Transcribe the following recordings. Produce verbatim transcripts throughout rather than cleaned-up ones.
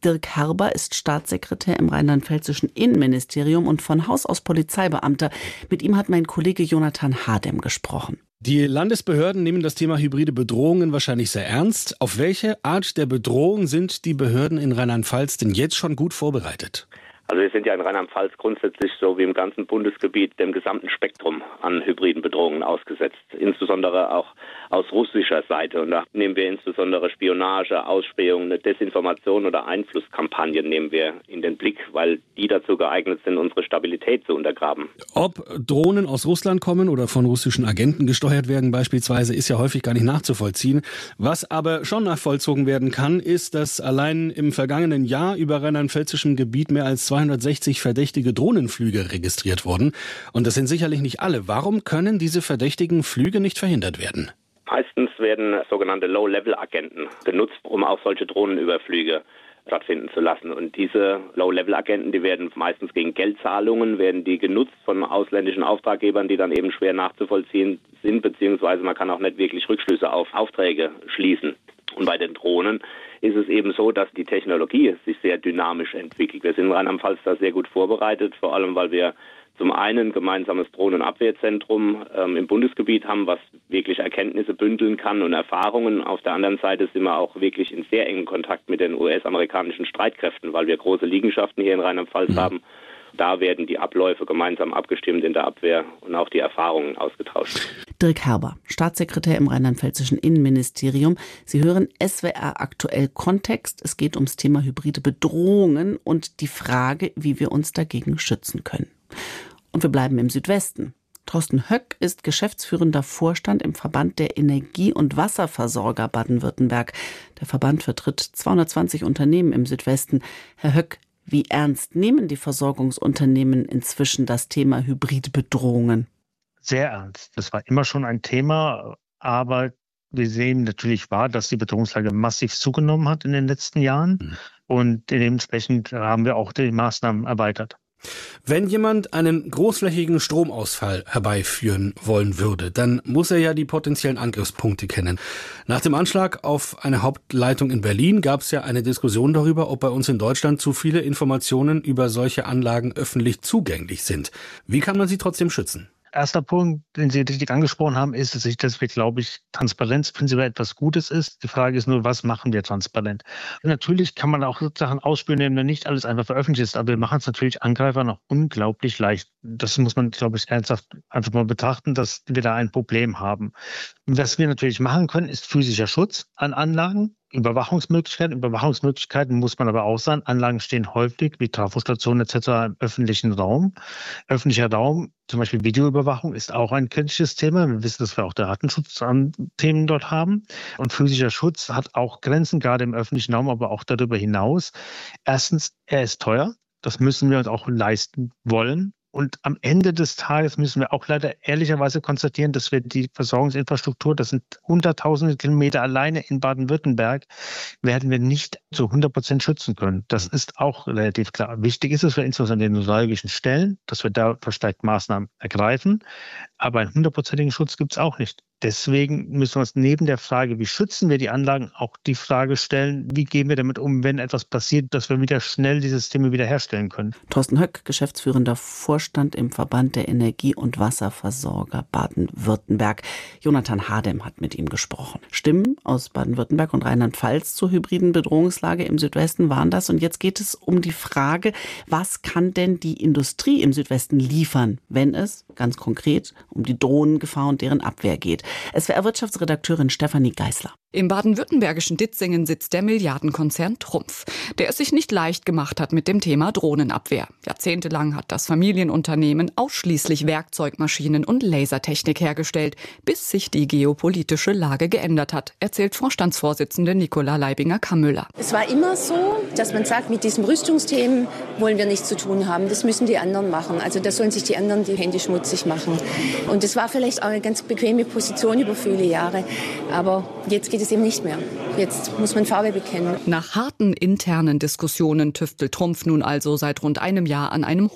Dirk Herber ist Staatssekretär im rheinland-pfälzischen Innenministerium und von Haus aus Polizeibeamter. Mit ihm hat mein Kollege Jonathan Hadem gesprochen. Die Landesbehörden nehmen das Thema hybride Bedrohungen wahrscheinlich sehr ernst. Auf welche Art der Bedrohung sind die Behörden in Rheinland-Pfalz denn jetzt schon gut vorbereitet? Also wir sind ja in Rheinland-Pfalz grundsätzlich so wie im ganzen Bundesgebiet dem gesamten Spektrum an hybriden Bedrohungen ausgesetzt. Insbesondere auch aus russischer Seite. Und da nehmen wir insbesondere Spionage, Ausspähung, Desinformation oder Einflusskampagnen nehmen wir in den Blick, weil die dazu geeignet sind, unsere Stabilität zu untergraben. Ob Drohnen aus Russland kommen oder von russischen Agenten gesteuert werden beispielsweise, ist ja häufig gar nicht nachzuvollziehen. Was aber schon nachvollzogen werden kann, ist, dass allein im vergangenen Jahr über rheinland-pfälzischem Gebiet mehr als zweihundertsechzig verdächtige Drohnenflüge registriert wurden. Und das sind sicherlich nicht alle. Warum können diese verdächtigen Flüge nicht verhindert werden? Meistens werden sogenannte Low-Level-Agenten genutzt, um auch solche Drohnenüberflüge stattfinden zu lassen. Und diese Low-Level-Agenten, die werden meistens gegen Geldzahlungen, werden die genutzt von ausländischen Auftraggebern, die dann eben schwer nachzuvollziehen sind, beziehungsweise man kann auch nicht wirklich Rückschlüsse auf Aufträge schließen. Und bei den Drohnen ist es eben so, dass die Technologie sich sehr dynamisch entwickelt. Wir sind in Rheinland-Pfalz da sehr gut vorbereitet, vor allem weil wir zum einen ein gemeinsames Drohnenabwehrzentrum ähm, im Bundesgebiet haben, was wirklich Erkenntnisse bündeln kann und Erfahrungen. Auf der anderen Seite sind wir auch wirklich in sehr engen Kontakt mit den U S-amerikanischen Streitkräften, weil wir große Liegenschaften hier in Rheinland-Pfalz mhm. haben. Da werden die Abläufe gemeinsam abgestimmt in der Abwehr und auch die Erfahrungen ausgetauscht. Dirk Herber, Staatssekretär im rheinland-pfälzischen Innenministerium. Sie hören S W R aktuell Kontext. Es geht ums Thema hybride Bedrohungen und die Frage, wie wir uns dagegen schützen können. Und wir bleiben im Südwesten. Thorsten Höck ist geschäftsführender Vorstand im Verband der Energie- und Wasserversorger Baden-Württemberg. Der Verband vertritt zweihundertzwanzig Unternehmen im Südwesten. Herr Höck, wie ernst nehmen die Versorgungsunternehmen inzwischen das Thema hybride Bedrohungen? Sehr ernst. Das war immer schon ein Thema, aber wir sehen natürlich wahr, dass die Bedrohungslage massiv zugenommen hat in den letzten Jahren mhm. und dementsprechend haben wir auch die Maßnahmen erweitert. Wenn jemand einen großflächigen Stromausfall herbeiführen wollen würde, dann muss er ja die potenziellen Angriffspunkte kennen. Nach dem Anschlag auf eine Hauptleitung in Berlin gab es ja eine Diskussion darüber, ob bei uns in Deutschland zu viele Informationen über solche Anlagen öffentlich zugänglich sind. Wie kann man sie trotzdem schützen? Erster Punkt, den Sie richtig angesprochen haben, ist, dass ich, dass wir, glaube ich, Transparenz prinzipiell etwas Gutes ist. Die Frage ist nur, was machen wir transparent? Und natürlich kann man auch Sachen ausspielen, wenn nicht alles einfach veröffentlicht ist, aber wir machen es natürlich Angreifern auch unglaublich leicht. Das muss man, glaube ich, ernsthaft einfach mal betrachten, dass wir da ein Problem haben. Was wir natürlich machen können, ist physischer Schutz an Anlagen. Überwachungsmöglichkeiten. Überwachungsmöglichkeiten muss man aber auch sagen. Anlagen stehen häufig, wie Trafostationen et cetera, im öffentlichen Raum. Öffentlicher Raum, zum Beispiel Videoüberwachung, ist auch ein kritisches Thema. Wir wissen, dass wir auch Datenschutzthemen dort haben. Und physischer Schutz hat auch Grenzen, gerade im öffentlichen Raum, aber auch darüber hinaus. Erstens, er ist teuer. Das müssen wir uns auch leisten wollen. Und am Ende des Tages müssen wir auch leider ehrlicherweise konstatieren, dass wir die Versorgungsinfrastruktur, das sind hunderttausende Kilometer alleine in Baden-Württemberg, werden wir nicht zu hundert Prozent schützen können. Das ist auch relativ klar. Wichtig ist es für insbesondere den neuralgischen Stellen, dass wir da verstärkt Maßnahmen ergreifen. Aber einen hundertprozentigen Schutz gibt es auch nicht. Deswegen müssen wir uns neben der Frage, wie schützen wir die Anlagen, auch die Frage stellen, wie gehen wir damit um, wenn etwas passiert, dass wir wieder schnell die Systeme wiederherstellen können. Thorsten Höck, geschäftsführender Vorstand im Verband der Energie- und Wasserversorger Baden-Württemberg. Jonathan Hadem hat mit ihm gesprochen. Stimmen aus Baden-Württemberg und Rheinland-Pfalz zur hybriden Bedrohungslage im Südwesten waren das. Und jetzt geht es um die Frage, was kann denn die Industrie im Südwesten liefern, wenn es, ganz konkret, um die Drohnengefahr und deren Abwehr geht. S W R-Wirtschaftsredakteurin Stefanie Geisler. Im baden-württembergischen Ditzingen sitzt der Milliardenkonzern Trumpf, der es sich nicht leicht gemacht hat mit dem Thema Drohnenabwehr. Jahrzehntelang hat das Familienunternehmen ausschließlich Werkzeugmaschinen und Lasertechnik hergestellt, bis sich die geopolitische Lage geändert hat, erzählt Vorstandsvorsitzende Nicola Leibinger-Kammüller. Es war immer so, dass man sagt, mit diesen Rüstungsthemen wollen wir nichts zu tun haben. Das müssen die anderen machen. Also da sollen sich die anderen die Hände schmutzig machen. Und das war vielleicht auch eine ganz bequeme Position über viele Jahre. Aber jetzt geht es eben nicht mehr. Jetzt muss man Farbe bekennen. Nach harten internen Diskussionen tüftelt Trumpf nun also seit rund einem Jahr an einem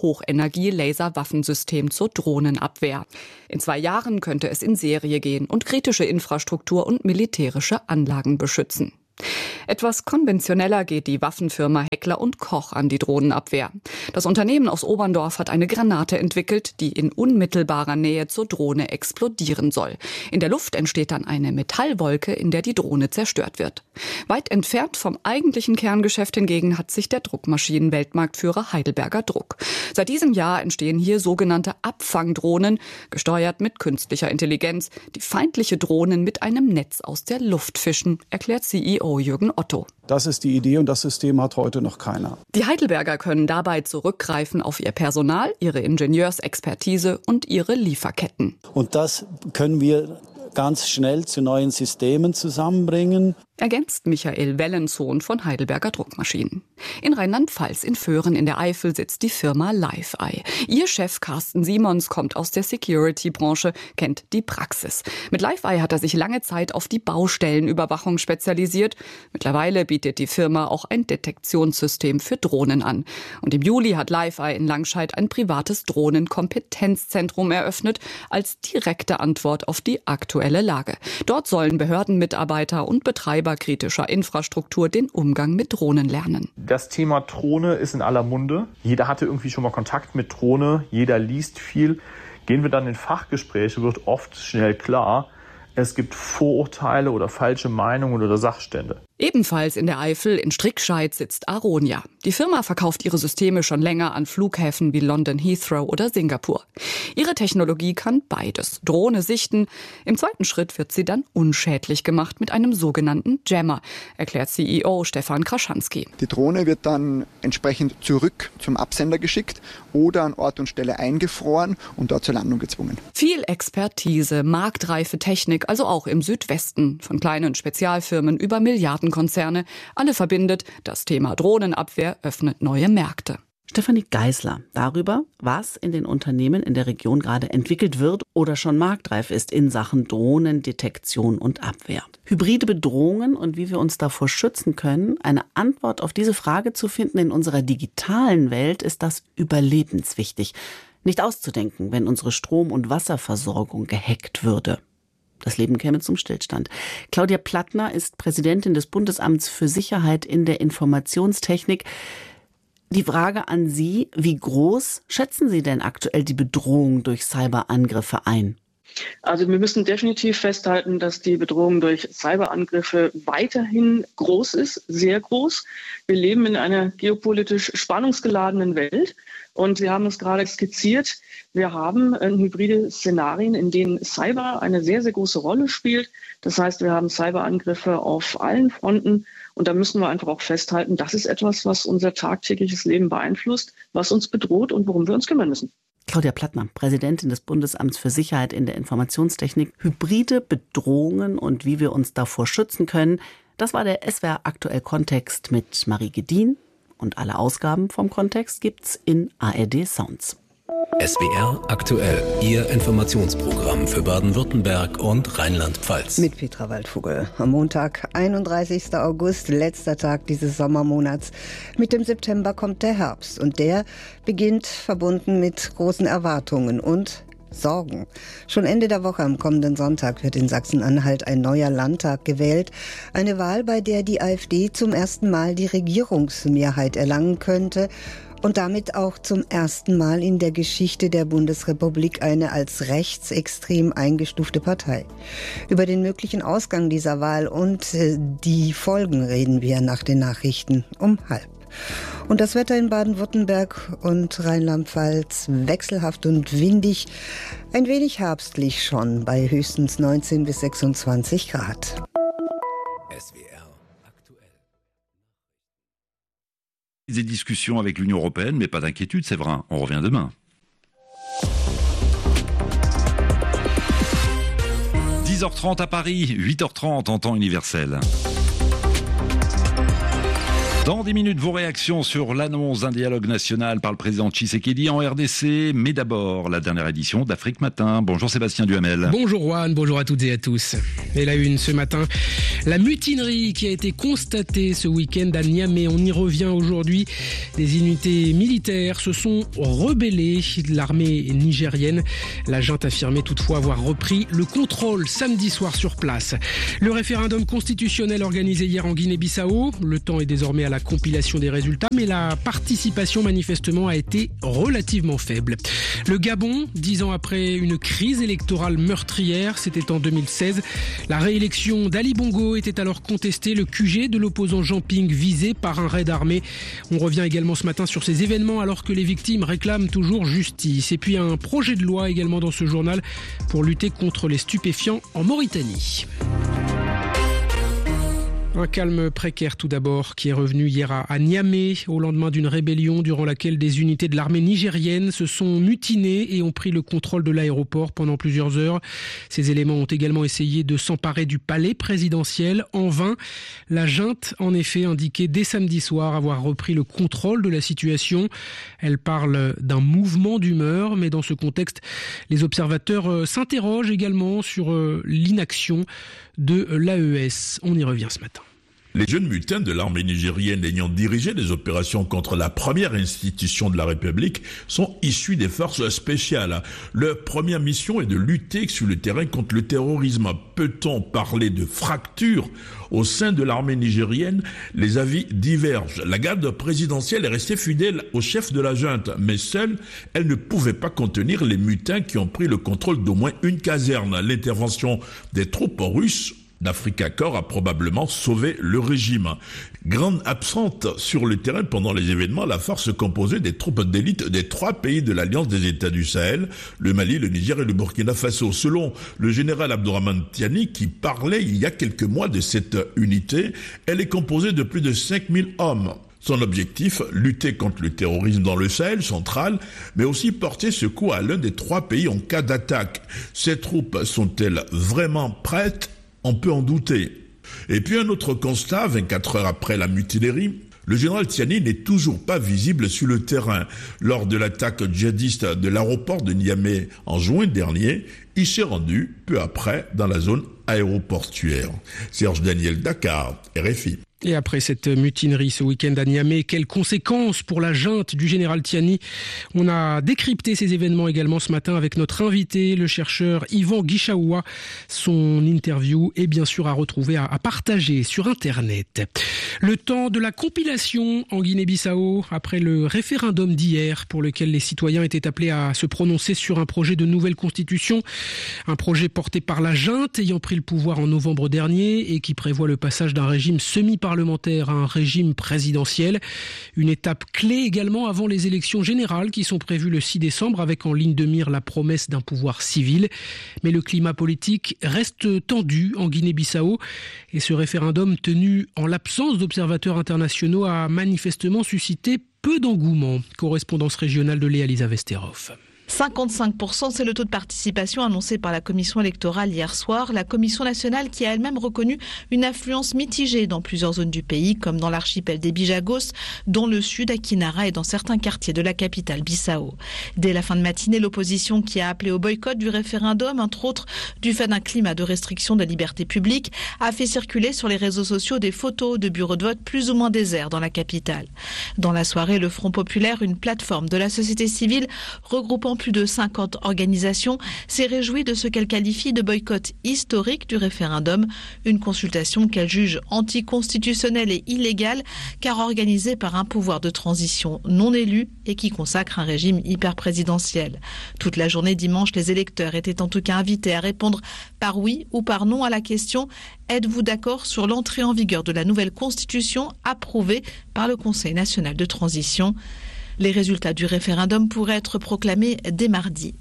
Hochenergie-Laser-Waffensystem zur Drohnenabwehr. In zwei Jahren könnte es in Serie gehen und kritische Infrastruktur und militärische Anlagen beschützen. Etwas konventioneller geht die Waffenfirma Heckler und Koch an die Drohnenabwehr. Das Unternehmen aus Oberndorf hat eine Granate entwickelt, die in unmittelbarer Nähe zur Drohne explodieren soll. In der Luft entsteht dann eine Metallwolke, in der die Drohne zerstört wird. Weit entfernt vom eigentlichen Kerngeschäft hingegen hat sich der Druckmaschinen-Weltmarktführer Heidelberger Druck. Seit diesem Jahr entstehen hier sogenannte Abfangdrohnen, gesteuert mit künstlicher Intelligenz, die feindliche Drohnen mit einem Netz aus der Luft fischen, erklärt C E O Jürgen Otto. Das ist die Idee und das System hat heute noch keiner. Die Heidelberger können dabei zurückgreifen auf ihr Personal, ihre Ingenieursexpertise und ihre Lieferketten. Und das können wir ganz schnell zu neuen Systemen zusammenbringen. Ergänzt Michael Wellensohn von Heidelberger Druckmaschinen. In Rheinland-Pfalz in Föhren in der Eifel sitzt die Firma LiveEye. Ihr Chef Carsten Simons kommt aus der Security-Branche, kennt die Praxis. Mit LiveEye hat er sich lange Zeit auf die Baustellenüberwachung spezialisiert. Mittlerweile bietet die Firma auch ein Detektionssystem für Drohnen an. Und im Juli hat LiveEye in Langscheid ein privates Drohnenkompetenzzentrum eröffnet, als direkte Antwort auf die aktuelle Lage. Dort sollen Behördenmitarbeiter und Betreiber kritischer Infrastruktur den Umgang mit Drohnen lernen. Das Thema Drohne ist in aller Munde. Jeder hatte irgendwie schon mal Kontakt mit Drohne, jeder liest viel. Gehen wir dann in Fachgespräche, wird oft schnell klar, es gibt Vorurteile oder falsche Meinungen oder Sachstände. Ebenfalls in der Eifel in Strickscheid sitzt Aronia. Die Firma verkauft ihre Systeme schon länger an Flughäfen wie London Heathrow oder Singapur. Ihre Technologie kann beides. Drohne sichten. Im zweiten Schritt wird sie dann unschädlich gemacht mit einem sogenannten Jammer, erklärt C E O Stefan Kraschanski. Die Drohne wird dann entsprechend zurück zum Absender geschickt oder an Ort und Stelle eingefroren und dort zur Landung gezwungen. Viel Expertise, marktreife Technik, also auch im Südwesten, von kleinen Spezialfirmen über Milliarden Konzerne, alle verbindet, das Thema Drohnenabwehr öffnet neue Märkte. Stefanie Geisler darüber, was in den Unternehmen in der Region gerade entwickelt wird oder schon marktreif ist in Sachen Drohnendetektion und Abwehr. Hybride Bedrohungen und wie wir uns davor schützen können, eine Antwort auf diese Frage zu finden in unserer digitalen Welt, ist das überlebenswichtig. Nicht auszudenken, wenn unsere Strom- und Wasserversorgung gehackt würde. Das Leben käme zum Stillstand. Claudia Plattner ist Präsidentin des Bundesamts für Sicherheit in der Informationstechnik. Die Frage an Sie, wie groß schätzen Sie denn aktuell die Bedrohung durch Cyberangriffe ein? Also wir müssen definitiv festhalten, dass die Bedrohung durch Cyberangriffe weiterhin groß ist, sehr groß. Wir leben in einer geopolitisch spannungsgeladenen Welt und Sie haben es gerade skizziert. Wir haben hybride Szenarien, in denen Cyber eine sehr, sehr große Rolle spielt. Das heißt, wir haben Cyberangriffe auf allen Fronten und da müssen wir einfach auch festhalten, das ist etwas, was unser tagtägliches Leben beeinflusst, was uns bedroht und worum wir uns kümmern müssen. Claudia Plattner, Präsidentin des Bundesamts für Sicherheit in der Informationstechnik. Hybride Bedrohungen und wie wir uns davor schützen können. Das war der S W R Aktuell Kontext mit Marie Gedin. Und alle Ausgaben vom Kontext gibt's in A R D Sounds. S W R Aktuell, Ihr Informationsprogramm für Baden-Württemberg und Rheinland-Pfalz. Mit Petra Waldvogel. Am Montag, einunddreißigster August, letzter Tag dieses Sommermonats. Mit dem September kommt der Herbst und der beginnt verbunden mit großen Erwartungen und Sorgen. Schon Ende der Woche am kommenden Sonntag wird in Sachsen-Anhalt ein neuer Landtag gewählt. Eine Wahl, bei der die AfD zum ersten Mal die Regierungsmehrheit erlangen könnte und damit auch zum ersten Mal in der Geschichte der Bundesrepublik eine als rechtsextrem eingestufte Partei. Über den möglichen Ausgang dieser Wahl und die Folgen reden wir nach den Nachrichten um halb. Und das Wetter in Baden-Württemberg und Rheinland-Pfalz wechselhaft und windig, ein wenig herbstlich schon, bei höchstens neunzehn bis sechsundzwanzig Grad. S W R aktuell. Des discussions avec l'Union européenne, mais pas d'inquiétude, c'est vrai, on revient demain. dix heures trente à Paris, huit heures trente en temps universel. Dans dix minutes, vos réactions sur l'annonce d'un dialogue national par le président Tshisekedi en R D C. Mais d'abord, la dernière édition d'Afrique Matin. Bonjour Sébastien Duhamel. Bonjour Juan, bonjour à toutes et à tous. Et la une ce matin, la mutinerie qui a été constatée ce week-end à Niamey. On y revient aujourd'hui. Des unités militaires se sont rebellées de l'armée nigérienne. La junte affirmait toutefois avoir repris le contrôle samedi soir sur place. Le référendum constitutionnel organisé hier en Guinée-Bissau. Le temps est désormais à la compilation des résultats, mais la participation manifestement a été relativement faible. Le Gabon, dix ans après une crise électorale meurtrière, c'était en deux mille seize. La réélection d'Ali Bongo était alors contestée, le Q G de l'opposant Jean Ping visé par un raid armé. On revient également ce matin sur ces événements alors que les victimes réclament toujours justice. Et puis un projet de loi également dans ce journal pour lutter contre les stupéfiants en Mauritanie. Un calme précaire tout d'abord qui est revenu hier à, à Niamey au lendemain d'une rébellion durant laquelle des unités de l'armée nigérienne se sont mutinées et ont pris le contrôle de l'aéroport pendant plusieurs heures. Ces éléments ont également essayé de s'emparer du palais présidentiel en vain. La junte en effet indiquait dès samedi soir avoir repris le contrôle de la situation. Elle parle d'un mouvement d'humeur, mais dans ce contexte, les observateurs s'interrogent également sur l'inaction de l'A E S. On y revient ce matin. Les jeunes mutins de l'armée nigérienne ayant dirigé les opérations contre la première institution de la République sont issus des forces spéciales. Leur première mission est de lutter sur le terrain contre le terrorisme. Peut-on parler de fracture au sein de l'armée nigérienne? Les avis divergent. La garde présidentielle est restée fidèle au chef de la junte, mais seule, elle ne pouvait pas contenir les mutins qui ont pris le contrôle d'au moins une caserne. L'intervention des troupes russes d'Africa Corps a probablement sauvé le régime. Grande absente sur le terrain pendant les événements, la force composée des troupes d'élite des trois pays de l'Alliance des États du Sahel, le Mali, le Niger et le Burkina Faso. Selon le général Abdourahmane Tiani, qui parlait il y a quelques mois de cette unité, elle est composée de plus de cinq mille hommes. Son objectif, lutter contre le terrorisme dans le Sahel central, mais aussi porter secours à l'un des trois pays en cas d'attaque. Ces troupes sont-elles vraiment prêtes ? On peut en douter. Et puis un autre constat, vingt-quatre heures après la mutinerie, le général Tiani n'est toujours pas visible sur le terrain. Lors de l'attaque djihadiste de l'aéroport de Niamey en juin dernier, il s'est rendu peu après dans la zone aéroportuaire. Serge Daniel, Dakar, R F I. Et après cette mutinerie ce week-end à Niamey, quelles conséquences pour la junte du général Tiani? On a décrypté ces événements également ce matin avec notre invité, le chercheur Yvan Guichaoua. Son interview est bien sûr à retrouver, à, à partager sur Internet. Le temps de la compilation en Guinée-Bissau après le référendum d'hier pour lequel les citoyens étaient appelés à se prononcer sur un projet de nouvelle constitution. Un projet porté par la junte ayant pris le pouvoir en novembre dernier et qui prévoit le passage d'un régime semi-parlementaire parlementaire à un régime présidentiel. Une étape clé également avant les élections générales qui sont prévues le six décembre avec en ligne de mire la promesse d'un pouvoir civil. Mais le climat politique reste tendu en Guinée-Bissau et ce référendum tenu en l'absence d'observateurs internationaux a manifestement suscité peu d'engouement. Correspondance régionale de Léa Lisa Vesterov. cinquante-cinq pour cent, c'est le taux de participation annoncé par la commission électorale hier soir. La commission nationale qui a elle-même reconnu une affluence mitigée dans plusieurs zones du pays, comme dans l'archipel des Bijagos, dans le sud, à Kinara et dans certains quartiers de la capitale Bissau. Dès la fin de matinée, l'opposition qui a appelé au boycott du référendum, entre autres du fait d'un climat de restriction de la liberté publique, a fait circuler sur les réseaux sociaux des photos de bureaux de vote plus ou moins déserts dans la capitale. Dans la soirée, le Front populaire, une plateforme de la société civile regroupant plus de cinquante organisations, s'est réjouie de ce qu'elle qualifie de boycott historique du référendum, une consultation qu'elle juge anticonstitutionnelle et illégale car organisée par un pouvoir de transition non élu et qui consacre un régime hyper-présidentiel. Toute la journée dimanche, les électeurs étaient en tout cas invités à répondre par oui ou par non à la question « Êtes-vous d'accord sur l'entrée en vigueur de la nouvelle constitution approuvée par le Conseil national de transition ?» Les résultats du référendum pourraient être proclamés dès mardi.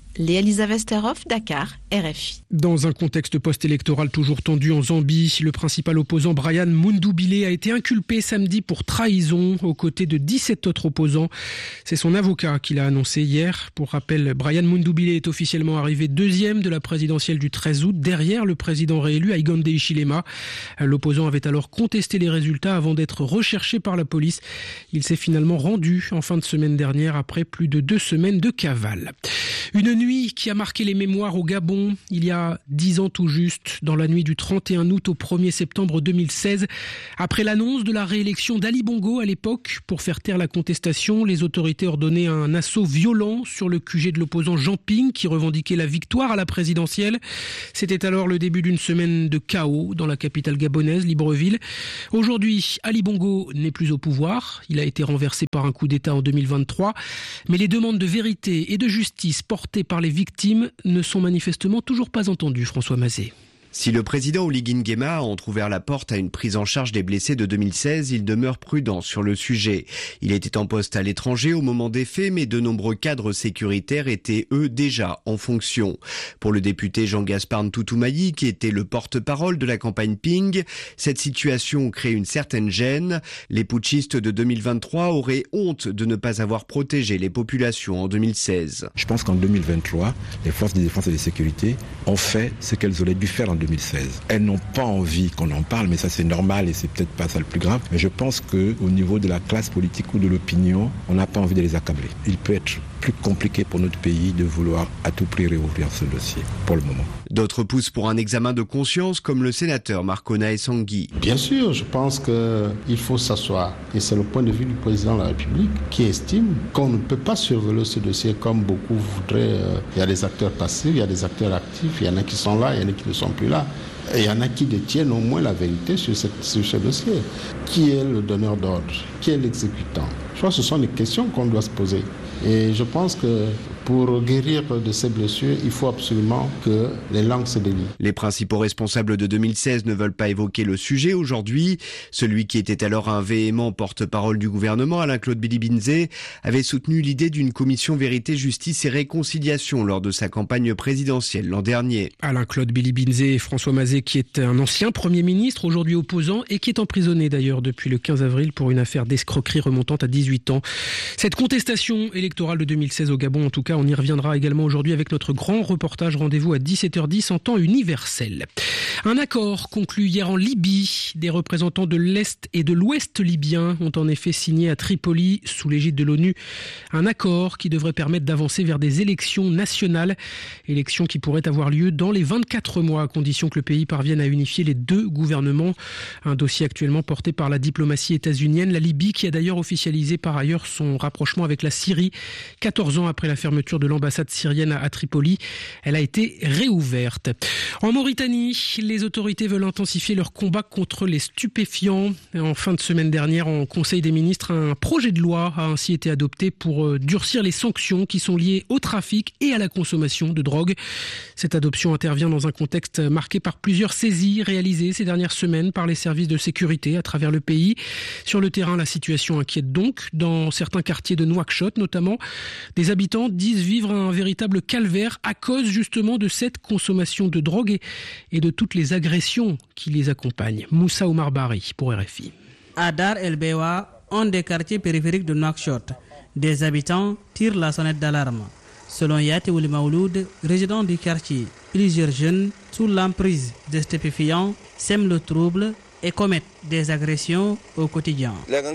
Léa-Lisa Westerhoff, Dakar, R F I. Dans un contexte post-électoral toujours tendu en Zambie, le principal opposant Brian Mundubile a été inculpé samedi pour trahison aux côtés de dix-sept autres opposants. C'est son avocat qui l'a annoncé hier. Pour rappel, Brian Mundubile est officiellement arrivé deuxième de la présidentielle du treize août, derrière le président réélu Hakainde Hichilema. L'opposant avait alors contesté les résultats avant d'être recherché par la police. Il s'est finalement rendu en fin de semaine dernière après plus de deux semaines de cavale. Une nuit qui a marqué les mémoires au Gabon, il y a dix ans tout juste, dans la nuit du trente et un août au premier septembre deux mille seize. Après l'annonce de la réélection d'Ali Bongo à l'époque, pour faire taire la contestation, les autorités ordonnaient un assaut violent sur le Q G de l'opposant Jean Ping qui revendiquait la victoire à la présidentielle. C'était alors le début d'une semaine de chaos dans la capitale gabonaise, Libreville. Aujourd'hui, Ali Bongo n'est plus au pouvoir. Il a été renversé par un coup d'État en deux mille vingt-trois. Mais les demandes de vérité et de justice portées par les victimes ne sont manifestement toujours pas entendues, François Mazet. Si le président Oligui Nguema a entrouvert la porte à une prise en charge des blessés de deux mille seize, il demeure prudent sur le sujet. Il était en poste à l'étranger au moment des faits, mais de nombreux cadres sécuritaires étaient, eux, déjà en fonction. Pour le député Jean-Gaspard Ntoutou-Mailly, qui était le porte-parole de la campagne Ping, cette situation crée une certaine gêne. Les putschistes de deux mille vingt-trois auraient honte de ne pas avoir protégé les populations en deux mille seize. Je pense qu'en deux mille vingt-trois, les forces de défense et de sécurité ont fait ce qu'elles auraient dû faire en deux mille seize. Elles n'ont pas envie qu'on en parle, mais ça c'est normal et c'est peut-être pas ça le plus grave. Mais je pense qu'au niveau de la classe politique ou de l'opinion, on n'a pas envie de les accabler. Il peut être plus compliqué pour notre pays de vouloir à tout prix réouvrir ce dossier, pour le moment. D'autres poussent pour un examen de conscience, comme le sénateur Marc-Onae Sangui. Bien sûr, je pense qu'il faut s'asseoir. Et c'est le point de vue du président de la République qui estime qu'on ne peut pas survoler ce dossier comme beaucoup voudraient. Il y a des acteurs passifs, il y a des acteurs actifs, il y en a qui sont là, il y en a qui ne sont plus là. Et il y en a qui détiennent au moins la vérité sur, cette, sur ce dossier. Qui est le donneur d'ordre? Qui est l'exécutant? Je crois que ce sont des questions qu'on doit se poser. Et je pense que pour guérir de ces blessures, il faut absolument que les langues se délient. Les principaux responsables de deux mille seize ne veulent pas évoquer le sujet aujourd'hui. Celui qui était alors un véhément porte-parole du gouvernement, Alain-Claude Bilibinze, avait soutenu l'idée d'une commission vérité, justice et réconciliation lors de sa campagne présidentielle l'an dernier. Alain-Claude Bilibinze et François Mazet, qui est un ancien Premier ministre, aujourd'hui opposant, et qui est emprisonné d'ailleurs depuis le quinze avril pour une affaire d'escroquerie remontant à dix-huit ans. Cette contestation électorale de deux mille seize au Gabon, en tout cas, on y reviendra également aujourd'hui avec notre grand reportage. Rendez-vous à dix-sept heures dix en temps universel. Un accord conclu hier en Libye. Des représentants de l'Est et de l'Ouest libyen ont en effet signé à Tripoli, sous l'égide de l'ONU, un accord qui devrait permettre d'avancer vers des élections nationales. Élections qui pourraient avoir lieu dans les vingt-quatre mois, à condition que le pays parvienne à unifier les deux gouvernements. Un dossier actuellement porté par la diplomatie états-unienne. La Libye qui a d'ailleurs officialisé par ailleurs son rapprochement avec la Syrie. quatorze ans après la fermeture de l'ambassade syrienne à Tripoli, elle a été réouverte. En Mauritanie, les autorités veulent intensifier leur combat contre les stupéfiants. En fin de semaine dernière, en Conseil des ministres, un projet de loi a ainsi été adopté pour durcir les sanctions qui sont liées au trafic et à la consommation de drogue. Cette adoption intervient dans un contexte marqué par plusieurs saisies réalisées ces dernières semaines par les services de sécurité à travers le pays. Sur le terrain, la situation inquiète donc. Dans certains quartiers de Nouakchott, notamment, des habitants disent vivre un véritable calvaire à cause justement de cette consommation de drogue et, et de toutes les agressions qui les accompagnent. Moussa Oumar Bari pour R F I. À Dar El Bewa, un des quartiers périphériques de Nouakchott, des habitants tirent la sonnette d'alarme. Selon Yati Ouli Maouloud, résident du quartier, plusieurs jeunes, sous l'emprise des stupéfiants, sèment le trouble et commettent des agressions au quotidien.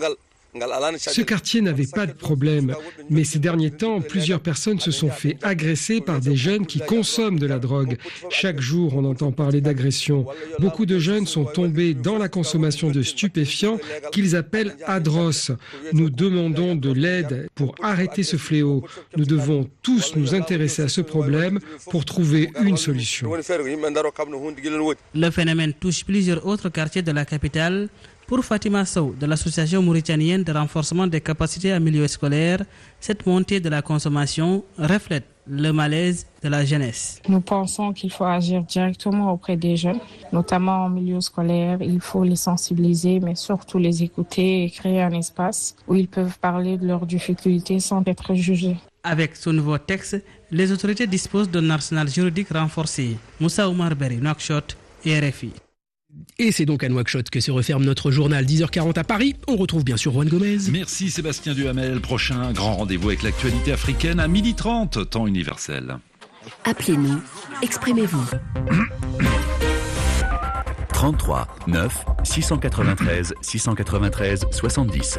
Ce quartier n'avait pas de problème, mais ces derniers temps, plusieurs personnes se sont fait agresser par des jeunes qui consomment de la drogue. Chaque jour, on entend parler d'agressions. Beaucoup de jeunes sont tombés dans la consommation de stupéfiants qu'ils appellent adros. Nous demandons de l'aide pour arrêter ce fléau. Nous devons tous nous intéresser à ce problème pour trouver une solution. Le phénomène touche plusieurs autres quartiers de la capitale. Pour Fatima Sow, de l'Association mauritanienne de renforcement des capacités en milieu scolaire, cette montée de la consommation reflète le malaise de la jeunesse. Nous pensons qu'il faut agir directement auprès des jeunes, notamment en milieu scolaire. Il faut les sensibiliser, mais surtout les écouter et créer un espace où ils peuvent parler de leurs difficultés sans être jugés. Avec ce nouveau texte, les autorités disposent d'un arsenal juridique renforcé. Moussa Oumar Berry, Nouakchott, R F I. Et c'est donc à Nouakchott que se referme notre journal dix heures quarante à Paris. On retrouve bien sûr Juan Gomez. Merci Sébastien Duhamel. Prochain grand rendez-vous avec l'actualité africaine à midi trente, temps universel. Appelez-nous, exprimez-vous. trente-trois neuf six cent quatre-vingt-treize six cent quatre-vingt-treize soixante-dix.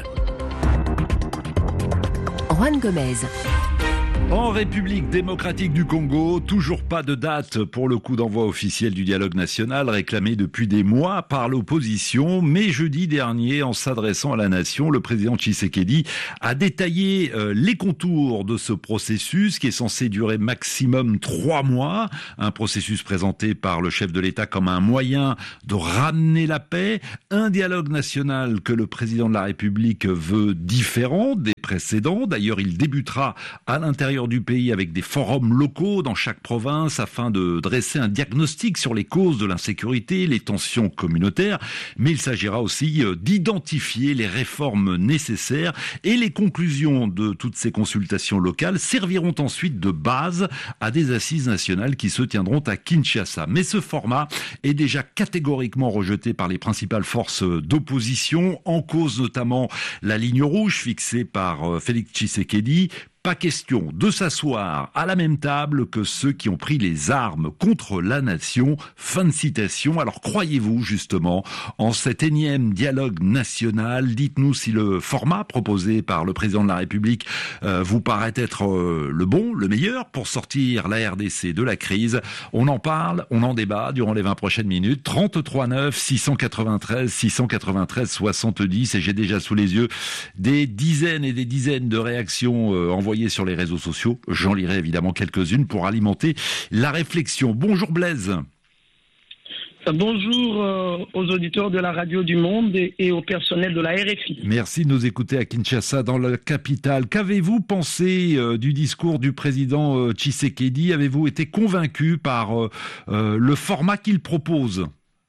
Juan Gomez. En République démocratique du Congo, toujours pas de date pour le coup d'envoi officiel du dialogue national réclamé depuis des mois par l'opposition. Mais jeudi dernier, en s'adressant à la nation, le président Tshisekedi a détaillé euh, les contours de ce processus qui est censé durer maximum trois mois. Un processus présenté par le chef de l'État comme un moyen de ramener la paix. Un dialogue national que le président de la République veut différent des précédents. D'ailleurs, il débutera à l'intérieur du pays avec des forums locaux dans chaque province afin de dresser un diagnostic sur les causes de l'insécurité, les tensions communautaires, mais il s'agira aussi d'identifier les réformes nécessaires et les conclusions de toutes ces consultations locales serviront ensuite de base à des assises nationales qui se tiendront à Kinshasa. Mais ce format est déjà catégoriquement rejeté par les principales forces d'opposition, en cause notamment la ligne rouge fixée par Félix Tshisekedi. Pas question de s'asseoir à la même table que ceux qui ont pris les armes contre la nation. Fin de citation. Alors croyez-vous justement en cet énième dialogue national? Dites-nous si le format proposé par le président de la République euh, vous paraît être euh, le bon, le meilleur pour sortir la R D C de la crise. On en parle, on en débat durant les vingt prochaines minutes. trente-trois neuf six cent quatre-vingt-treize six cent quatre-vingt-treize soixante-dix et j'ai déjà sous les yeux des dizaines et des dizaines de réactions euh, envoyées sur les réseaux sociaux. J'en lirai évidemment quelques-unes pour alimenter la réflexion. Bonjour Blaise. Bonjour euh, aux auditeurs de la Radio du Monde et, et au personnel de la R F I. Merci de nous écouter à Kinshasa, dans la capitale. Qu'avez-vous pensé euh, du discours du président euh, Tshisekedi? Avez-vous été convaincu par euh, euh, le format qu'il propose?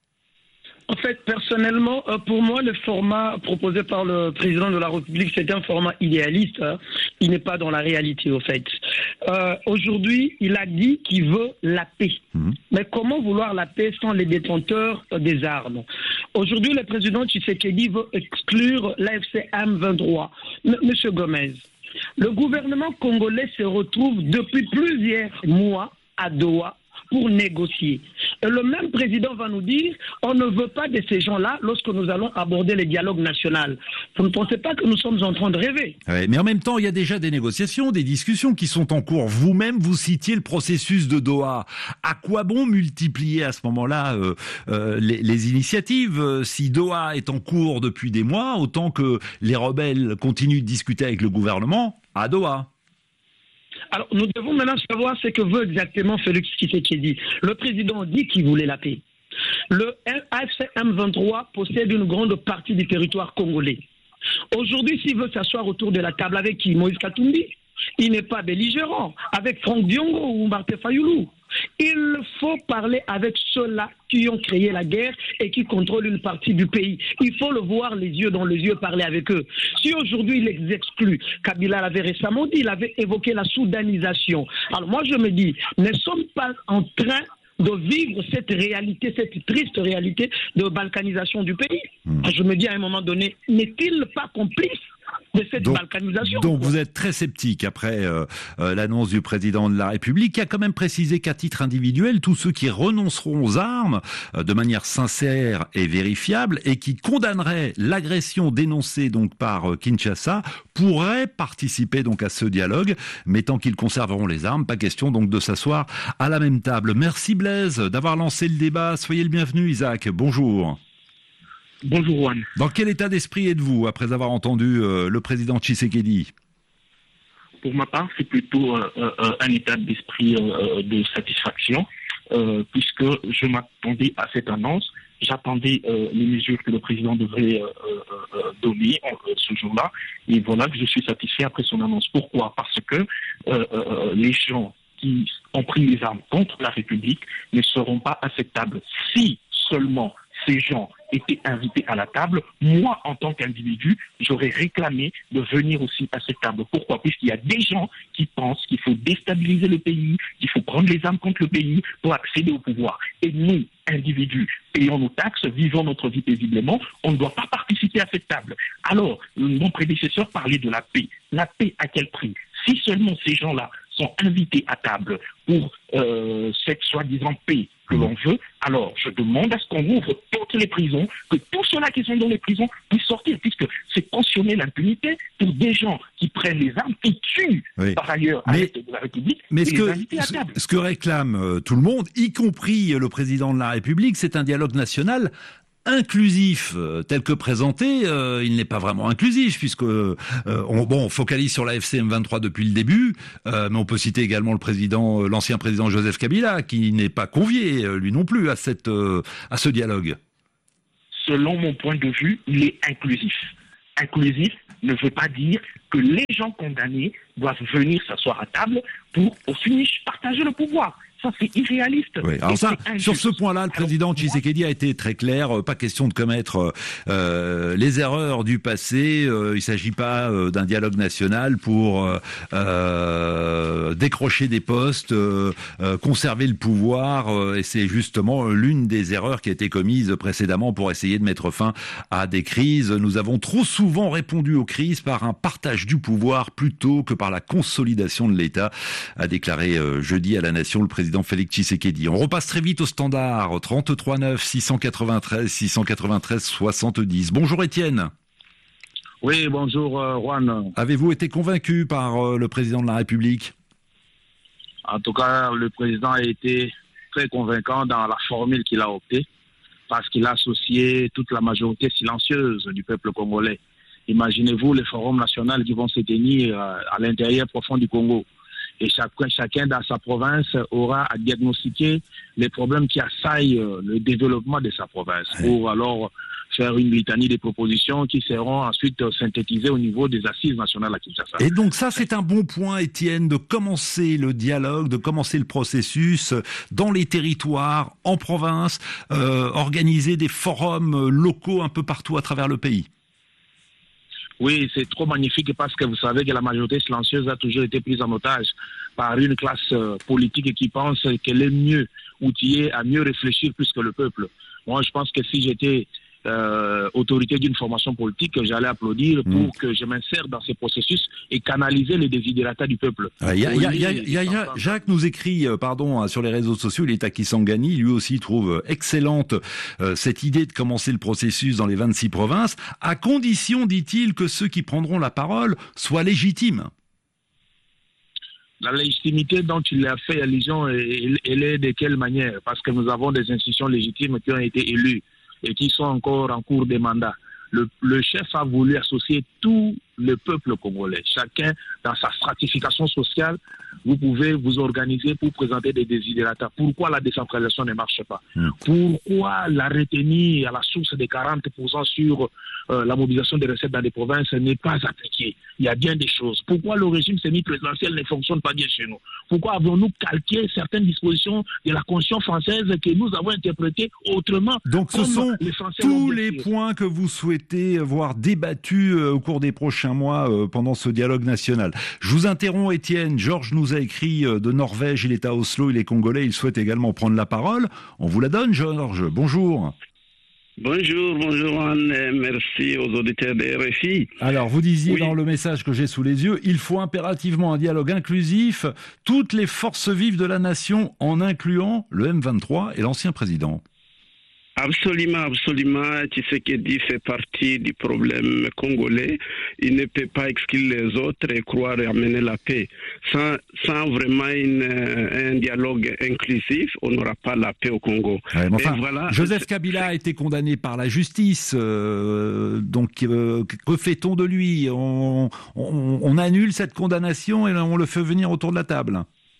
En fait, personnellement, pour moi, le format proposé par le président de la République, c'est un format idéaliste. Hein. Il n'est pas dans la réalité, au fait. Euh, aujourd'hui, il a dit qu'il veut la paix. Mmh. Mais comment vouloir la paix sans les détenteurs des armes? Aujourd'hui, le président Tshisekedi veut exclure l'A F C M vingt-trois. M- Monsieur Gomez, le gouvernement congolais se retrouve depuis plusieurs mois à Doha pour négocier. Et le même président va nous dire on ne veut pas de ces gens-là lorsque nous allons aborder le dialogue national. Vous ne pensez pas que nous sommes en train de rêver? Ouais, mais en même temps, il y a déjà des négociations, des discussions qui sont en cours. Vous-même, vous citiez le processus de Doha. À quoi bon multiplier à ce moment-là euh, euh, les, les initiatives? Si Doha est en cours depuis des mois, autant que les rebelles continuent de discuter avec le gouvernement à Doha. Alors, nous devons maintenant savoir ce que veut exactement Félix Tshisekedi. Le président dit qu'il voulait la paix. Le A F C M vingt-trois possède une grande partie du territoire congolais. Aujourd'hui, s'il veut s'asseoir autour de la table avec qui? Moïse Katumbi. Il n'est pas belligérant. Avec Franck Diongo ou Martin Fayoulou. Il faut parler avec ceux-là qui ont créé la guerre et qui contrôlent une partie du pays. Il faut le voir les yeux dans les yeux, parler avec eux. Si aujourd'hui il les exclut, Kabila l'avait récemment dit, il avait évoqué la soudanisation. Alors moi je me dis, ne sommes pas en train de vivre cette réalité, cette triste réalité de balkanisation du pays. Mmh. Je me dis à un moment donné, n'est-il pas complice de cette donc, balkanisation? Donc vous êtes très sceptique après euh, euh, l'annonce du président de la République qui a quand même précisé qu'à titre individuel, tous ceux qui renonceront aux armes euh, de manière sincère et vérifiable et qui condamneraient l'agression dénoncée donc par euh, Kinshasa pourraient participer donc à ce dialogue, mais tant qu'ils conserveront les armes, pas question donc de s'asseoir à la même table. Merci Blaise d'avoir lancé le débat. Soyez le bienvenu Isaac. Bonjour. Bonjour Juan. Dans quel état d'esprit êtes-vous après avoir entendu euh, le président Tshisekedi? Pour ma part, c'est plutôt euh, euh, un état d'esprit euh, de satisfaction, euh, puisque je m'attendais à cette annonce. J'attendais euh, les mesures que le président devrait euh, euh, donner euh, ce jour-là. Et voilà que je suis satisfait après son annonce. Pourquoi? Parce que euh, euh, les gens qui ont pris les armes contre la République ne seront pas acceptables si seulement ces gens étaient invités à la table, moi, en tant qu'individu, j'aurais réclamé de venir aussi à cette table. Pourquoi ? Puisqu'il y a des gens qui pensent qu'il faut déstabiliser le pays, qu'il faut prendre les armes contre le pays pour accéder au pouvoir. Et nous, individus, payons nos taxes, vivons notre vie paisiblement, on ne doit pas participer à cette table. Alors, mon prédécesseur parlait de la paix. La paix à quel prix ? Si seulement ces gens-là sont invités à table pour euh, cette soi-disant paix que l'on veut, alors je demande à ce qu'on ouvre toutes les prisons, que tous ceux-là qui sont dans les prisons puissent sortir, puisque c'est cautionner l'impunité pour des gens qui prennent les armes, qui tuent oui. par ailleurs à l'est de la République, mais et ce les que, inviter à table. Ce que réclame euh, tout le monde, y compris le président de la République, c'est un dialogue national inclusif, euh, tel que présenté, euh, il n'est pas vraiment inclusif, puisque euh, on, bon, on focalise sur la F C M vingt-trois depuis le début, euh, mais on peut citer également le président, euh, l'ancien président Joseph Kabila, qui n'est pas convié, euh, lui non plus, à cette, euh, à ce dialogue. Selon mon point de vue, il est inclusif. Inclusif ne veut pas dire que les gens condamnés doivent venir s'asseoir à table pour, au finish, partager le pouvoir. Ça, c'est irréaliste. Oui, alors ça, sur ce point-là, le président Tshisekedi a été très clair. Pas question de commettre euh, les erreurs du passé. Euh, il ne s'agit pas euh, d'un dialogue national pour euh, décrocher des postes, euh, euh, conserver le pouvoir. Euh, et c'est justement l'une des erreurs qui a été commise précédemment pour essayer de mettre fin à des crises. Nous avons trop souvent répondu aux crises par un partage du pouvoir plutôt que par la consolidation de l'État, a déclaré euh, jeudi à la Nation le président Félix Tshisekedi. On repasse très vite au standard trente-trois neuf six cent quatre-vingt-treize six cent quatre-vingt-treize soixante-dix. Bonjour Étienne. Oui, bonjour euh, Juan. Avez-vous été convaincu par euh, le président de la République ? En tout cas, le président a été très convaincant dans la formule qu'il a optée, parce qu'il a associé toute la majorité silencieuse du peuple congolais. Imaginez-vous les forums nationaux qui vont se tenir euh, à l'intérieur profond du Congo. Et chacun, chacun dans sa province aura à diagnostiquer les problèmes qui assaillent le développement de sa province, oui. pour alors faire une litanie de propositions qui seront ensuite synthétisées au niveau des assises nationales à Kinshasa. Et donc ça, c'est un bon point, Étienne, de commencer le dialogue, de commencer le processus dans les territoires, en province, euh, organiser des forums locaux un peu partout à travers le pays. Oui, c'est trop magnifique parce que vous savez que la majorité silencieuse a toujours été prise en otage par une classe politique qui pense qu'elle est mieux outillée à mieux réfléchir plus que le peuple. Moi, je pense que si j'étais euh, autorité d'une formation politique, j'allais applaudir pour mmh. que je m'insère dans ce processus et canaliser les désidérata du peuple. Il y a, y a, y a, y a, y a, Jacques nous écrit, euh, pardon, sur les réseaux sociaux, il est à Kisangani, lui aussi trouve excellente euh, cette idée de commencer le processus dans les vingt-six provinces, à condition, dit-il, que ceux qui prendront la parole soient légitimes. La légitimité dont il a fait allusion, elle, elle est de quelle manière ? Parce que nous avons des institutions légitimes qui ont été élues et qui sont encore en cours de mandat. Le, le chef a voulu associer tout le peuple congolais. Chacun, dans sa stratification sociale, vous pouvez vous organiser pour présenter des désidérata. Pourquoi la décentralisation ne marche pas ? mmh. Pourquoi la retenue à la source des quarante pour cent sur euh, la mobilisation des recettes dans les provinces n'est pas appliquée ? Il y a bien des choses. Pourquoi le régime semi-présidentiel ne fonctionne pas bien chez nous ? Pourquoi avons-nous calqué certaines dispositions de la Constitution française que nous avons interprétées autrement ? Donc ce sont les tous les points que vous souhaitez voir débattus euh, au cours des prochains mois euh, pendant ce dialogue national. Je vous interromps, Étienne. Georges nous a écrit euh, de Norvège, il est à Oslo, il est congolais, il souhaite également prendre la parole. On vous la donne, Georges. Bonjour. Bonjour, bonjour Anne, merci aux auditeurs de R F I. Alors, vous disiez oui. dans le message que j'ai sous les yeux, il faut impérativement un dialogue inclusif, toutes les forces vives de la nation, en incluant le M vingt-trois et l'ancien président. Absolument, absolument. Tshisekedi fait partie du problème congolais. Il ne peut pas exclure les autres et croire amener la paix. Sans, sans vraiment une, un dialogue inclusif, on n'aura pas la paix au Congo. Ouais, enfin, et voilà, Joseph Kabila a été condamné par la justice. Euh, donc, euh, que fait-on de lui ? on, on, on annule cette condamnation et on le fait venir autour de la table.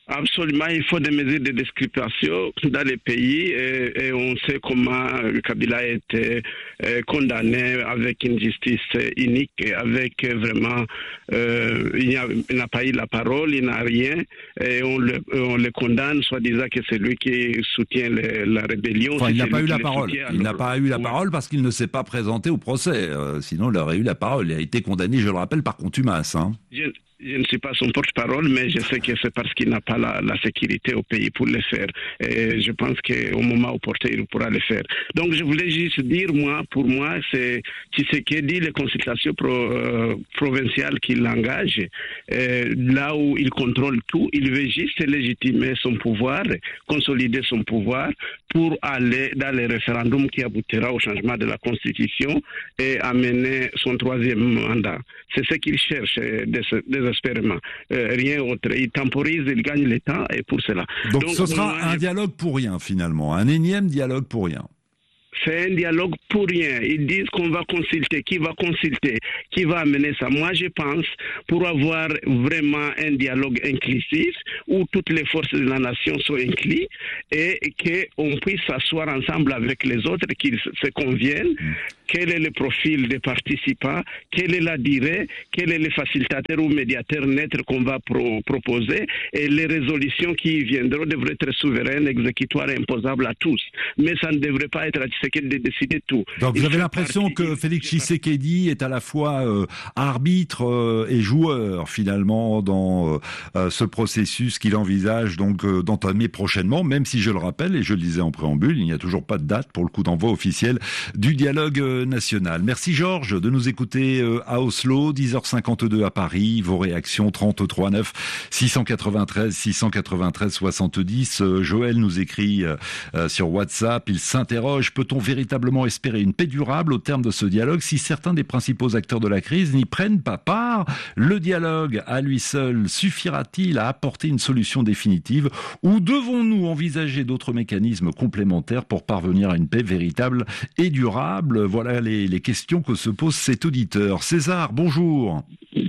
Absolument, il faut des mesures de discrimination dans les pays et, et on sait comment Kabila a été euh, condamné avec une justice unique, avec vraiment, euh, il, a, il n'a pas eu la parole, il n'a rien et on le, on le condamne, soit disant que c'est lui qui soutient le, la rébellion. Enfin, si il n'a pas eu la parole. Soutient, il n'a pas eu la ouais. parole parce qu'il ne s'est pas présenté au procès. Euh, sinon, il aurait eu la parole. Il a été condamné, je le rappelle, par contumace. Hein. Je... Je ne suis pas son porte-parole, mais je sais que c'est parce qu'il n'a pas la, la sécurité au pays pour le faire. Et je pense qu'au moment opportun, il pourra le faire. Donc, je voulais juste dire, moi, pour moi, c'est Tshisekedi, les consultations pro, euh, provinciales qui l'engagent, euh, là où il contrôle tout, il veut juste légitimer son pouvoir, consolider son pouvoir pour aller dans le référendum qui aboutira au changement de la Constitution et amener son troisième mandat. C'est ce qu'il cherche désespérément. Euh, rien autre. Il temporise, il gagne le temps et pour cela. Donc, Donc ce sera moi, un je... dialogue pour rien finalement, un énième dialogue pour rien. C'est un dialogue pour rien. Ils disent qu'on va consulter. Qui va consulter? Qui va amener ça? Moi, je pense, pour avoir vraiment un dialogue inclusif, où toutes les forces de la nation sont incluses, et qu'on puisse s'asseoir ensemble avec les autres, qu'ils se conviennent, mmh. quel est le profil des participants, quelle est la durée, quel est le facilitateur ou médiateur neutre qu'on va pro proposer, et les résolutions qui viendront devraient être souveraines, exécutoires et imposables à tous. Mais ça ne devrait pas être à de décider tout. Donc vous avez l'impression que Félix Tshisekedi est à la fois euh, arbitre euh, et joueur finalement dans euh, ce processus qu'il envisage donc euh, d'entamer prochainement, même si je le rappelle et je le disais en préambule, il n'y a toujours pas de date pour le coup d'envoi officiel du dialogue euh, national. Merci Georges de nous écouter euh, à Oslo, dix heures cinquante-deux à Paris, vos réactions trente-trois neuf six cent quatre-vingt-treize six cent quatre-vingt-treize soixante-dix. Euh, Joël nous écrit euh, sur WhatsApp, il s'interroge, peut-on véritablement espérer une paix durable au terme de ce dialogue si certains des principaux acteurs de la crise n'y prennent pas part? Le dialogue à lui seul suffira-t-il à apporter une solution définitive ou devons-nous envisager d'autres mécanismes complémentaires pour parvenir à une paix véritable et durable? Voilà les, les questions que se pose cet auditeur. César, bonjour.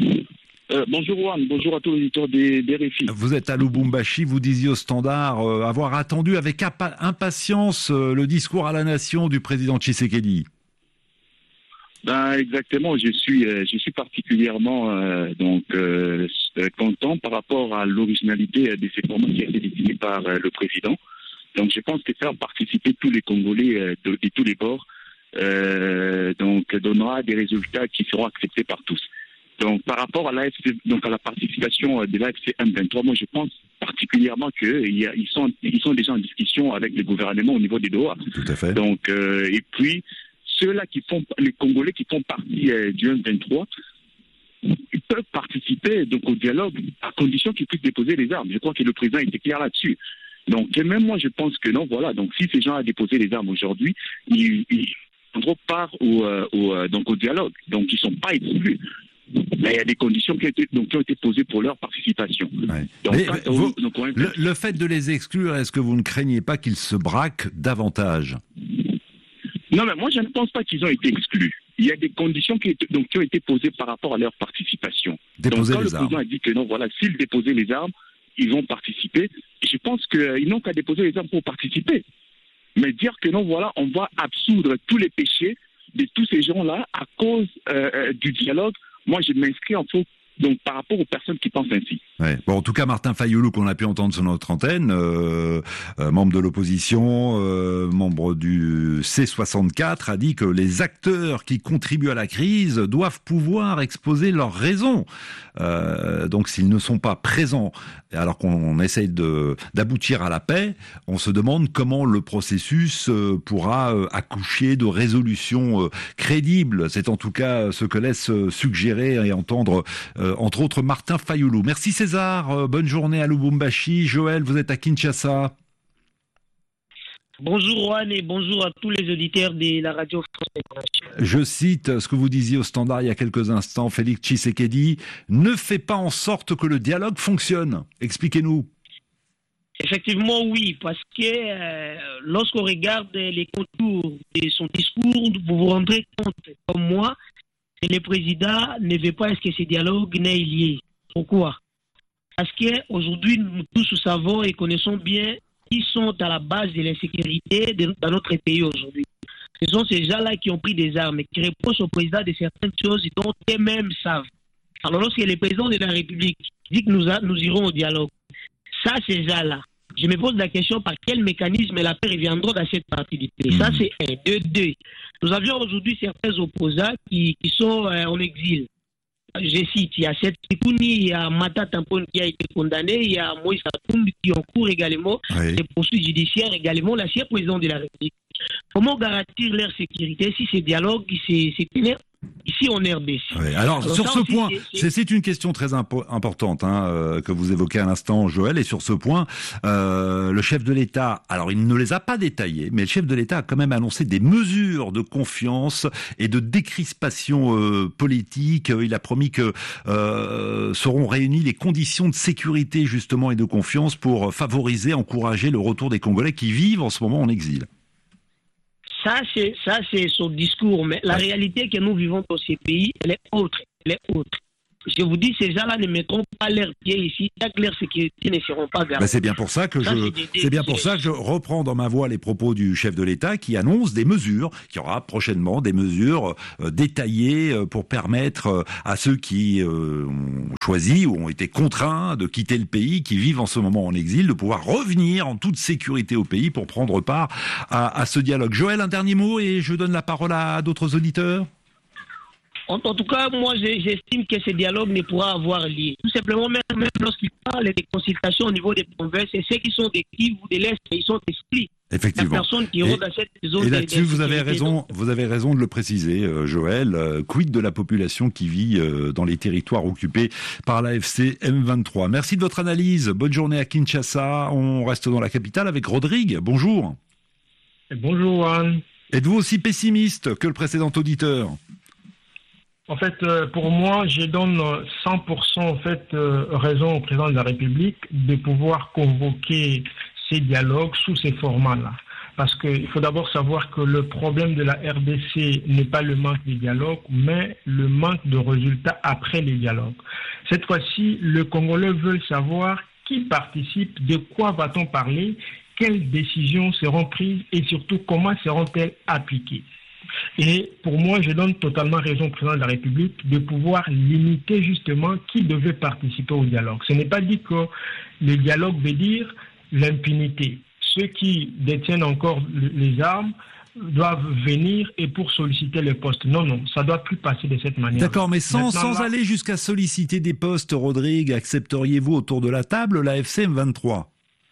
Euh, bonjour Juan, bonjour à tous les auditeurs des, des R F I. Vous êtes à Lubumbashi, vous disiez au Standard euh, avoir attendu avec impatience euh, le discours à la nation du président Tshisekedi. Ben exactement, je suis, euh, je suis particulièrement euh, donc euh, content par rapport à l'originalité de ces formats qui a été décidé par euh, le président. Donc je pense que faire participer tous les Congolais euh, de, de tous les bords euh, donc donnera des résultats qui seront acceptés par tous. Donc, par rapport à l'A F C, donc à la participation de l'A F C M vingt-trois, moi, je pense particulièrement qu'ils ils sont, ils sont déjà en discussion avec le gouvernement au niveau des Doha. Tout à fait. Donc, euh, et puis, ceux-là qui font, les Congolais qui font partie euh, du M vingt-trois, ils peuvent participer donc au dialogue à condition qu'ils puissent déposer les armes. Je crois que le président était clair là-dessus. Donc, et même moi, je pense que non, voilà. Donc, si ces gens ont déposé les armes aujourd'hui, ils, ils prendront part au, euh, au, donc au dialogue. Donc, ils ne sont pas exclus. Mais il y a des conditions qui ont été, donc, qui ont été posées pour leur participation. Ouais. Donc, mais, quand, vous, donc, on... le, le fait de les exclure, est-ce que vous ne craignez pas qu'ils se braquent davantage? Non, mais moi je ne pense pas qu'ils ont été exclus. Il y a des conditions qui, donc, qui ont été posées par rapport à leur participation. Déposer donc quand les le armes. président a dit que non, voilà, s'ils déposaient les armes, ils vont participer, je pense qu'ils euh, n'ont qu'à déposer les armes pour participer. Mais dire que non, voilà, on va absoudre tous les péchés de tous ces gens-là à cause euh, du dialogue. Moi, je m'inscris en faux donc par rapport aux personnes qui pensent ainsi. Ouais. Bon, en tout cas, Martin Fayoulou, qu'on a pu entendre sur notre antenne, euh, euh, membre de l'opposition, euh, membre du C soixante-quatre, a dit que les acteurs qui contribuent à la crise doivent pouvoir exposer leurs raisons. Euh, donc, s'ils ne sont pas présents, alors qu'on essaye de d'aboutir à la paix, on se demande comment le processus euh, pourra euh, accoucher de résolutions euh, crédibles. C'est en tout cas ce que laisse suggérer et entendre euh, entre autres Martin Fayoulou. Merci César, euh, bonne journée à Lubumbashi. Joël, vous êtes à Kinshasa. Bonjour Juan et bonjour à tous les auditeurs de la radio France Internationale. Je cite ce que vous disiez au Standard il y a quelques instants, Félix Tshisekedi ne fait pas en sorte que le dialogue fonctionne. Expliquez-nous. Effectivement, oui, parce que euh, lorsqu'on regarde les contours de son discours, vous vous rendrez compte, comme moi, que le président ne veut pas est-ce que ce dialogue n'est lié. Pourquoi? Parce qu'aujourd'hui, nous tous savons et connaissons bien qui sont à la base de l'insécurité de, dans notre pays aujourd'hui. Ce sont ces gens-là qui ont pris des armes et qui reprochent au président de certaines choses dont eux-mêmes savent. Alors lorsque le président de la République dit que nous, a, nous irons au dialogue, ça, ces gens-là, je me pose la question par quel mécanisme la paix reviendra dans cette partie du pays. Mmh. Ça, c'est un. Deux, deux. Nous avions aujourd'hui certains opposants qui, qui sont euh, en exil. Je cite, il y a Seth Kikouni, il y a Mata Tampon qui a été condamné, il y a Moïse Katumbi qui est en cours également, oui. Des poursuites judiciaires également, l'ancien président de la République. Comment garantir leur sécurité si ces dialogues, c'est ici en R D C? Oui, alors, alors sur ce aussi, point, c'est, c'est une question très impo- importante hein, euh, que vous évoquez à l'instant, Joël, et sur ce point, euh, le chef de l'État, alors il ne les a pas détaillés, mais le chef de l'État a quand même annoncé des mesures de confiance et de décrispation euh, politique. Il a promis que euh, seront réunies les conditions de sécurité justement et de confiance pour favoriser, encourager le retour des Congolais qui vivent en ce moment en exil. Ça, c'est, ça, c'est son discours. Mais la réalité que nous vivons dans ces pays, elle est autre. Elle est autre. Je vous dis, ces gens-là ne mettront pas leurs pieds ici, tant que leur sécurité ne seront pas gardées. Ben c'est bien pour ça que ça, je, c'est, c'est bien pour ça que je reprends dans ma voix les propos du chef de l'État qui annonce des mesures, qu'il y aura prochainement des mesures euh, détaillées euh, pour permettre euh, à ceux qui euh, ont choisi ou ont été contraints de quitter le pays, qui vivent en ce moment en exil, de pouvoir revenir en toute sécurité au pays pour prendre part à, à ce dialogue. Joël, un dernier mot et je donne la parole à d'autres auditeurs. En, en tout cas, moi, j'estime que ce dialogue ne pourra avoir lieu. Tout simplement, même, même lorsqu'il parle des consultations au niveau des provinces, et ceux qui sont des Kivu ou de l'Est, ils sont exclus. Effectivement. La personne qui est dans cette zone. Et là-dessus, vous avez raison, vous avez raison de le préciser, euh, Joël. Euh, quid de la population qui vit euh, dans les territoires occupés par l'A F C M vingt-trois. Merci de votre analyse. Bonne journée à Kinshasa. On reste dans la capitale avec Rodrigue. Bonjour. Bonjour, Anne. Êtes-vous aussi pessimiste que le précédent auditeur? En fait, euh, pour moi, je donne cent pour cent en fait, euh, raison au président de la République de pouvoir convoquer ces dialogues sous ces formats-là. Parce qu'il faut d'abord savoir que le problème de la R D C n'est pas le manque de dialogue, mais le manque de résultats après les dialogues. Cette fois-ci, le Congolais veut savoir qui participe, de quoi va-t-on parler, quelles décisions seront prises et surtout comment seront-elles appliquées. Et pour moi, je donne totalement raison au président de la République de pouvoir limiter justement qui devait participer au dialogue. Ce n'est pas dit que le dialogue veut dire l'impunité. Ceux qui détiennent encore les armes doivent venir et pour solliciter les postes. Non, non, ça ne doit plus passer de cette manière. D'accord, mais sans, sans là, aller jusqu'à solliciter des postes, Rodrigue, accepteriez-vous autour de la table l'A F C M vingt-trois ?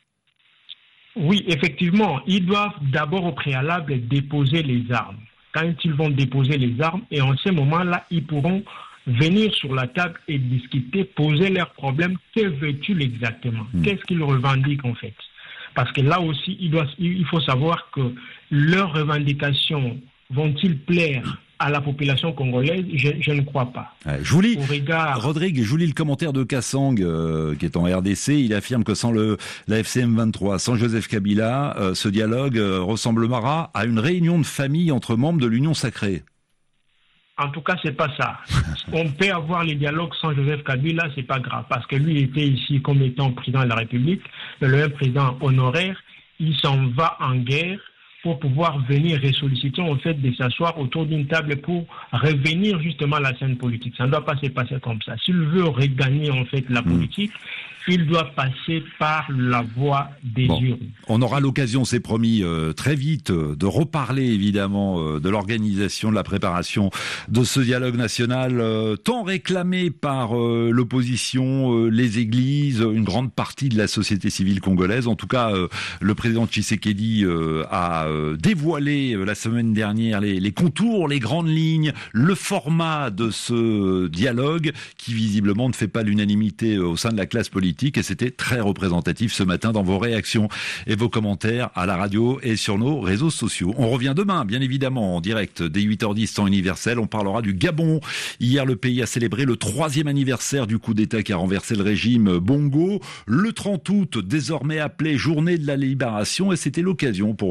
Oui, effectivement, ils doivent d'abord au préalable déposer les armes. Quand ils vont déposer les armes, et en ce moment-là, ils pourront venir sur la table et discuter, poser leurs problèmes. Que veulent-ils exactement? mmh. Qu'est-ce qu'ils revendiquent en fait? Parce que là aussi, il, doit, il faut savoir que leurs revendications vont-ils plaire à la population congolaise? Je, je ne crois pas. Ouais, je vous lis, regard... Rodrigue, je vous lis le commentaire de Kassang, euh, qui est en R D C. Il affirme que sans le, la F C M vingt-trois, sans Joseph Kabila, euh, ce dialogue euh, ressemblera à une réunion de famille entre membres de l'Union sacrée. En tout cas, c'est pas ça. On peut avoir les dialogues sans Joseph Kabila, c'est pas grave, parce que lui était ici comme étant président de la République, le même président honoraire. Il s'en va en guerre pour pouvoir venir ressolliciter, en fait, de s'asseoir autour d'une table pour revenir justement à la scène politique. Ça ne doit pas se passer comme ça. S'il veut regagner, en fait, la politique, mmh. il doit passer par la voie des bon. urnes. On aura l'occasion, c'est promis, euh, très vite, euh, de reparler, évidemment, euh, de l'organisation, de la préparation de ce dialogue national, euh, tant réclamé par euh, l'opposition, euh, les églises, une grande partie de la société civile congolaise. En tout cas, euh, le président Tshisekedi euh, a euh, dévoilé euh, la semaine dernière les, les contours, les grandes lignes, le format de ce dialogue qui, visiblement, ne fait pas l'unanimité euh, au sein de la classe politique. Et c'était très représentatif ce matin dans vos réactions et vos commentaires à la radio et sur nos réseaux sociaux. On revient demain, bien évidemment, en direct dès huit heures dix, temps universel. On parlera du Gabon. Hier, le pays a célébré le troisième anniversaire du coup d'État qui a renversé le régime Bongo. Le trente août, désormais appelé Journée de la Libération, et c'était l'occasion pour le président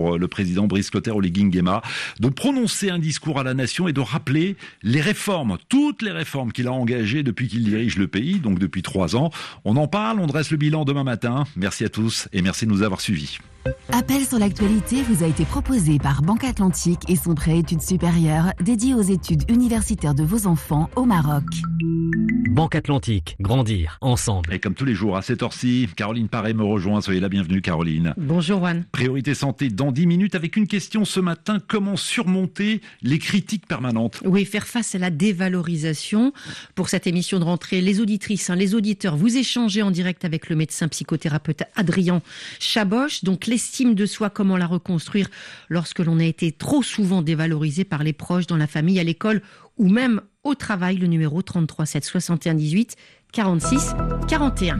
président Brice Clotaire Oligui Nguema de prononcer un discours à la nation et de rappeler les réformes, toutes les réformes qu'il a engagées depuis qu'il dirige le pays, donc depuis trois ans. On en parle, on dresse le bilan demain matin. Merci à tous et merci de nous avoir suivis. Appel sur l'actualité vous a été proposé par Banque Atlantique et son prêt études supérieures dédié aux études universitaires de vos enfants au Maroc. Banque Atlantique, grandir ensemble. Et comme tous les jours à cette heure-ci, Caroline Paré me rejoint. Soyez la bienvenue, Caroline. Bonjour Juan. Priorité santé dans dix minutes avec une question ce matin. Comment surmonter les critiques permanentes ? Oui, faire face à la dévalorisation. Pour cette émission de rentrée, les auditrices, hein, les auditeurs, vous échangez en direct avec le médecin psychothérapeute Adrien Chaboch. Donc l'estime de soi, comment la reconstruire lorsque l'on a été trop souvent dévalorisé par les proches, dans la famille, à l'école ou même au travail. Le numéro trente-trois sept soixante et un dix-huit quarante-six quarante et un.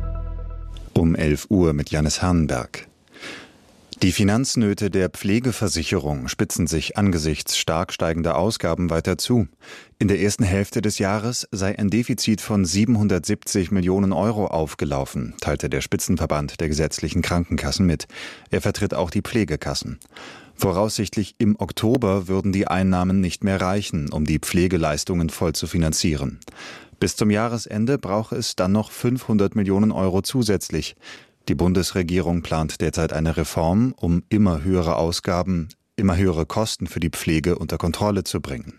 Um elf Uhr mit Jannis Hahnenberg. Die Finanznöte der Pflegeversicherung spitzen sich angesichts stark steigender Ausgaben weiter zu. In der ersten Hälfte des Jahres sei ein Defizit von siebenhundertsiebzig Millionen Euro aufgelaufen, teilte der Spitzenverband der gesetzlichen Krankenkassen mit. Er vertritt auch die Pflegekassen. Voraussichtlich im Oktober würden die Einnahmen nicht mehr reichen, um die Pflegeleistungen voll zu finanzieren. Bis zum Jahresende brauche es dann noch fünfhundert Millionen Euro zusätzlich. Die Bundesregierung plant derzeit eine Reform, um immer höhere Ausgaben, immer höhere Kosten für die Pflege unter Kontrolle zu bringen.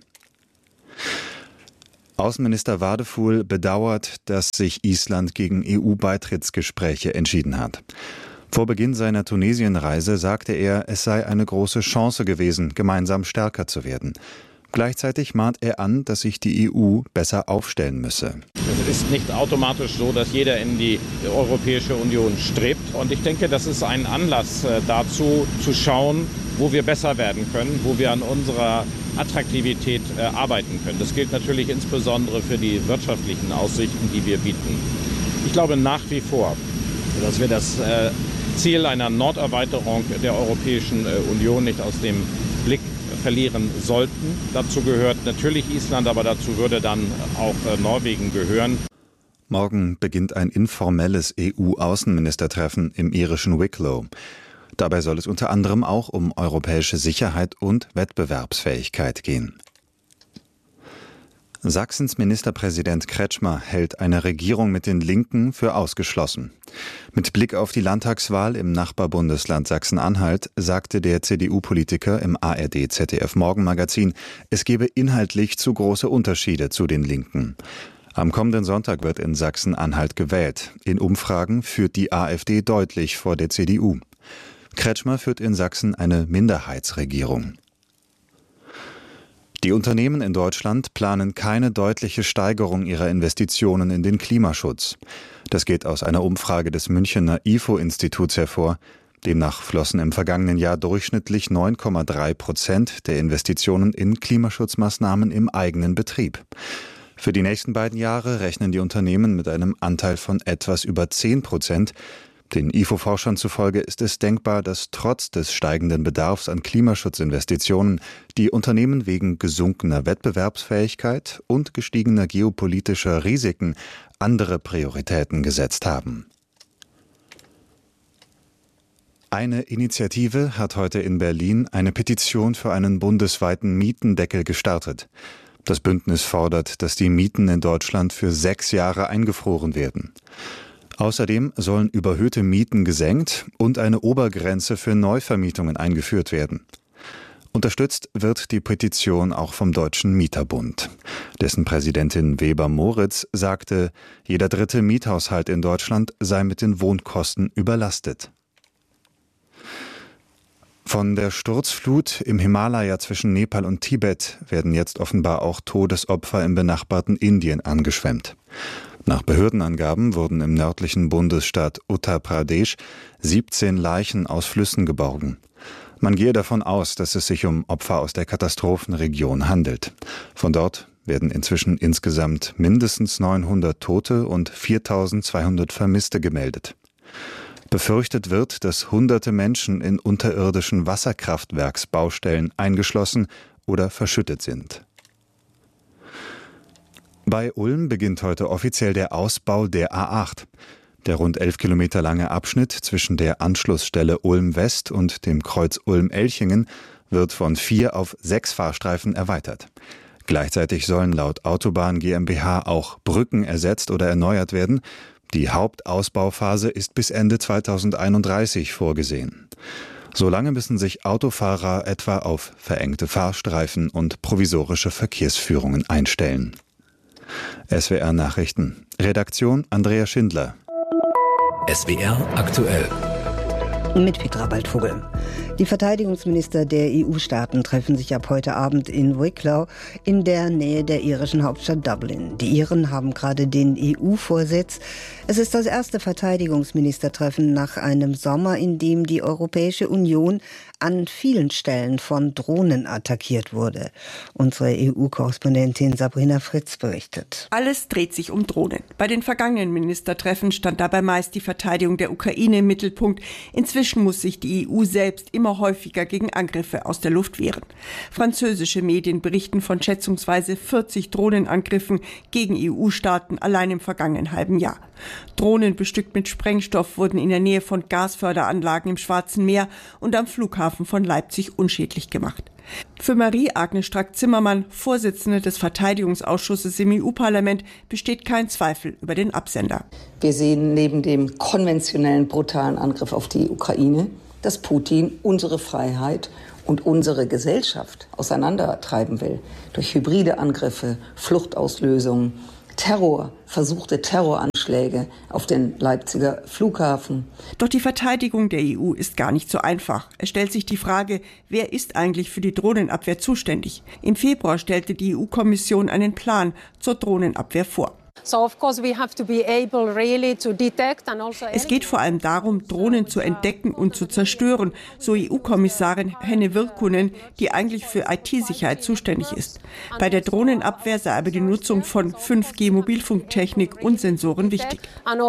Außenminister Wadefuhl bedauert, dass sich Island gegen E U-Beitrittsgespräche entschieden hat. Vor Beginn seiner Tunesienreise sagte er, es sei eine große Chance gewesen, gemeinsam stärker zu werden. Gleichzeitig mahnt er an, dass sich die E U besser aufstellen müsse. Es ist nicht automatisch so, dass jeder in die Europäische Union strebt. Und ich denke, das ist ein Anlass dazu, zu schauen, wo wir besser werden können, wo wir an unserer Attraktivität arbeiten können. Das gilt natürlich insbesondere für die wirtschaftlichen Aussichten, die wir bieten. Ich glaube nach wie vor, dass wir das Ziel einer Norderweiterung der Europäischen Union nicht aus dem Blick verlieren sollten. Dazu gehört natürlich Island, aber dazu würde dann auch Norwegen gehören. Morgen beginnt ein informelles E U-Außenministertreffen im irischen Wicklow. Dabei soll es unter anderem auch um europäische Sicherheit und Wettbewerbsfähigkeit gehen. Sachsens Ministerpräsident Kretschmer hält eine Regierung mit den Linken für ausgeschlossen. Mit Blick auf die Landtagswahl im Nachbarbundesland Sachsen-Anhalt sagte der C D U-Politiker im A R D-Z D F-Morgenmagazin, es gebe inhaltlich zu große Unterschiede zu den Linken. Am kommenden Sonntag wird in Sachsen-Anhalt gewählt. In Umfragen führt die AfD deutlich vor der C D U. Kretschmer führt in Sachsen eine Minderheitsregierung. Die Unternehmen in Deutschland planen keine deutliche Steigerung ihrer Investitionen in den Klimaschutz. Das geht aus einer Umfrage des Münchener I F O-Instituts hervor. Demnach flossen im vergangenen Jahr durchschnittlich neun Komma drei Prozent der Investitionen in Klimaschutzmaßnahmen im eigenen Betrieb. Für die nächsten beiden Jahre rechnen die Unternehmen mit einem Anteil von etwas über zehn Prozent. Den I F O-Forschern zufolge ist es denkbar, dass trotz des steigenden Bedarfs an Klimaschutzinvestitionen die Unternehmen wegen gesunkener Wettbewerbsfähigkeit und gestiegener geopolitischer Risiken andere Prioritäten gesetzt haben. Eine Initiative hat heute in Berlin eine Petition für einen bundesweiten Mietendeckel gestartet. Das Bündnis fordert, dass die Mieten in Deutschland für sechs Jahre eingefroren werden. Außerdem sollen überhöhte Mieten gesenkt und eine Obergrenze für Neuvermietungen eingeführt werden. Unterstützt wird die Petition auch vom Deutschen Mieterbund. Dessen Präsidentin Weber-Moritz sagte, jeder dritte Miethaushalt in Deutschland sei mit den Wohnkosten überlastet. Von der Sturzflut im Himalaya zwischen Nepal und Tibet werden jetzt offenbar auch Todesopfer im benachbarten Indien angeschwemmt. Nach Behördenangaben wurden im nördlichen Bundesstaat Uttar Pradesh siebzehn Leichen aus Flüssen geborgen. Man gehe davon aus, dass es sich um Opfer aus der Katastrophenregion handelt. Von dort werden inzwischen insgesamt mindestens neunhundert Tote und viertausendzweihundert Vermisste gemeldet. Befürchtet wird, dass hunderte Menschen in unterirdischen Wasserkraftwerksbaustellen eingeschlossen oder verschüttet sind. Bei Ulm beginnt heute offiziell der Ausbau der A acht. Der rund elf Kilometer lange Abschnitt zwischen der Anschlussstelle Ulm West und dem Kreuz Ulm-Elchingen wird von vier auf sechs Fahrstreifen erweitert. Gleichzeitig sollen laut Autobahn GmbH auch Brücken ersetzt oder erneuert werden. Die Hauptausbauphase ist bis Ende zweitausendeinunddreißig vorgesehen. Solange müssen sich Autofahrer etwa auf verengte Fahrstreifen und provisorische Verkehrsführungen einstellen. S W R Nachrichten. Redaktion Andrea Schindler. S W R aktuell. Mit Petra Waldvogel. Die Verteidigungsminister der E U-Staaten treffen sich ab heute Abend in Wicklow in der Nähe der irischen Hauptstadt Dublin. Die Iren haben gerade den E U-Vorsitz. Es ist das erste Verteidigungsministertreffen nach einem Sommer, in dem die Europäische Union an vielen Stellen von Drohnen attackiert wurde. Unsere E U-Korrespondentin Sabrina Fritz berichtet. Alles dreht sich um Drohnen. Bei den vergangenen Ministertreffen stand dabei meist die Verteidigung der Ukraine im Mittelpunkt. Inzwischen muss sich die E U selbst immer häufiger gegen Angriffe aus der Luft wehren. Französische Medien berichten von schätzungsweise vierzig Drohnenangriffen gegen E U-Staaten allein im vergangenen halben Jahr. Drohnen bestückt mit Sprengstoff wurden in der Nähe von Gasförderanlagen im Schwarzen Meer und am Flughafen von Leipzig unschädlich gemacht. Für Marie-Agnes Strack-Zimmermann, Vorsitzende des Verteidigungsausschusses im E U-Parlament, besteht kein Zweifel über den Absender. Wir sehen neben dem konventionellen brutalen Angriff auf die Ukraine, dass Putin unsere Freiheit und unsere Gesellschaft auseinandertreiben will. Durch hybride Angriffe, Fluchtauslösungen, Terror, versuchte Terroranschläge auf den Leipziger Flughafen. Doch die Verteidigung der E U ist gar nicht so einfach. Es stellt sich die Frage, wer ist eigentlich für die Drohnenabwehr zuständig? Im Februar stellte die E U-Kommission einen Plan zur Drohnenabwehr vor. Es geht vor allem darum, Drohnen zu entdecken und zu zerstören, so E U-Kommissarin Henna Virkkunen, die eigentlich für I T-Sicherheit zuständig ist. Bei der Drohnenabwehr sei aber die Nutzung von fünf G Mobilfunktechnik und Sensoren wichtig.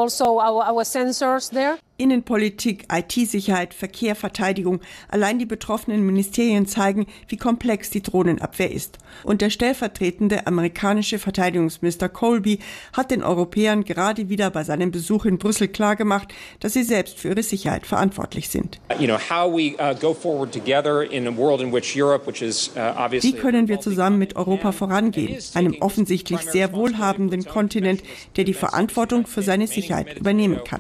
Innenpolitik, I T-Sicherheit, Verkehr, Verteidigung. Allein die betroffenen Ministerien zeigen, wie komplex die Drohnenabwehr ist. Und der stellvertretende amerikanische Verteidigungsminister Colby hat den Europäern gerade wieder bei seinem Besuch in Brüssel klargemacht, dass sie selbst für ihre Sicherheit verantwortlich sind. Wie können wir zusammen mit Europa vorangehen, einem offensichtlich sehr wohlhabenden Kontinent, der die Verantwortung für seine Sicherheit übernehmen kann?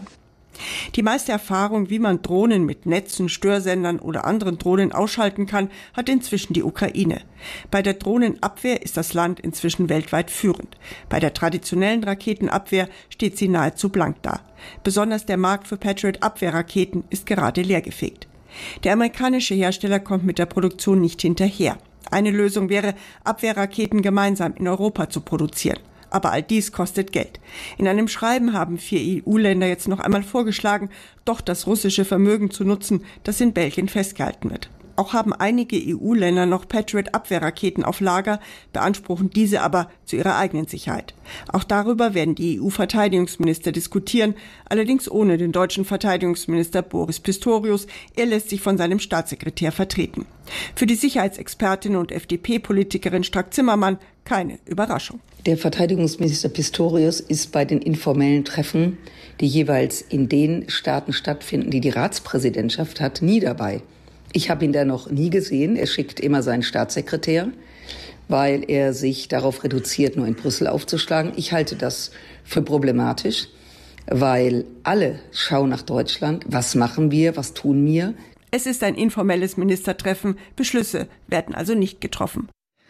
Die meiste Erfahrung, wie man Drohnen mit Netzen, Störsendern oder anderen Drohnen ausschalten kann, hat inzwischen die Ukraine. Bei der Drohnenabwehr ist das Land inzwischen weltweit führend. Bei der traditionellen Raketenabwehr steht sie nahezu blank da. Besonders der Markt für Patriot-Abwehrraketen ist gerade leergefegt. Der amerikanische Hersteller kommt mit der Produktion nicht hinterher. Eine Lösung wäre, Abwehrraketen gemeinsam in Europa zu produzieren. Aber all dies kostet Geld. In einem Schreiben haben vier E U-Länder jetzt noch einmal vorgeschlagen, doch das russische Vermögen zu nutzen, das in Belgien festgehalten wird. Auch haben einige E U-Länder noch Patriot-Abwehrraketen auf Lager, beanspruchen diese aber zu ihrer eigenen Sicherheit. Auch darüber werden die E U-Verteidigungsminister diskutieren, allerdings ohne den deutschen Verteidigungsminister Boris Pistorius. Er lässt sich von seinem Staatssekretär vertreten. Für die Sicherheitsexpertin und F D P-Politikerin Strack-Zimmermann keine Überraschung. Der Verteidigungsminister Pistorius ist bei den informellen Treffen, die jeweils in den Staaten stattfinden, die die Ratspräsidentschaft hat, nie dabei. Ich habe ihn da noch nie gesehen. Er schickt immer seinen Staatssekretär, weil er sich darauf reduziert, nur in Brüssel aufzuschlagen. Ich halte das für problematisch, weil alle schauen nach Deutschland. Was machen wir? Was tun wir? Es ist ein informelles Ministertreffen. Beschlüsse werden also nicht getroffen.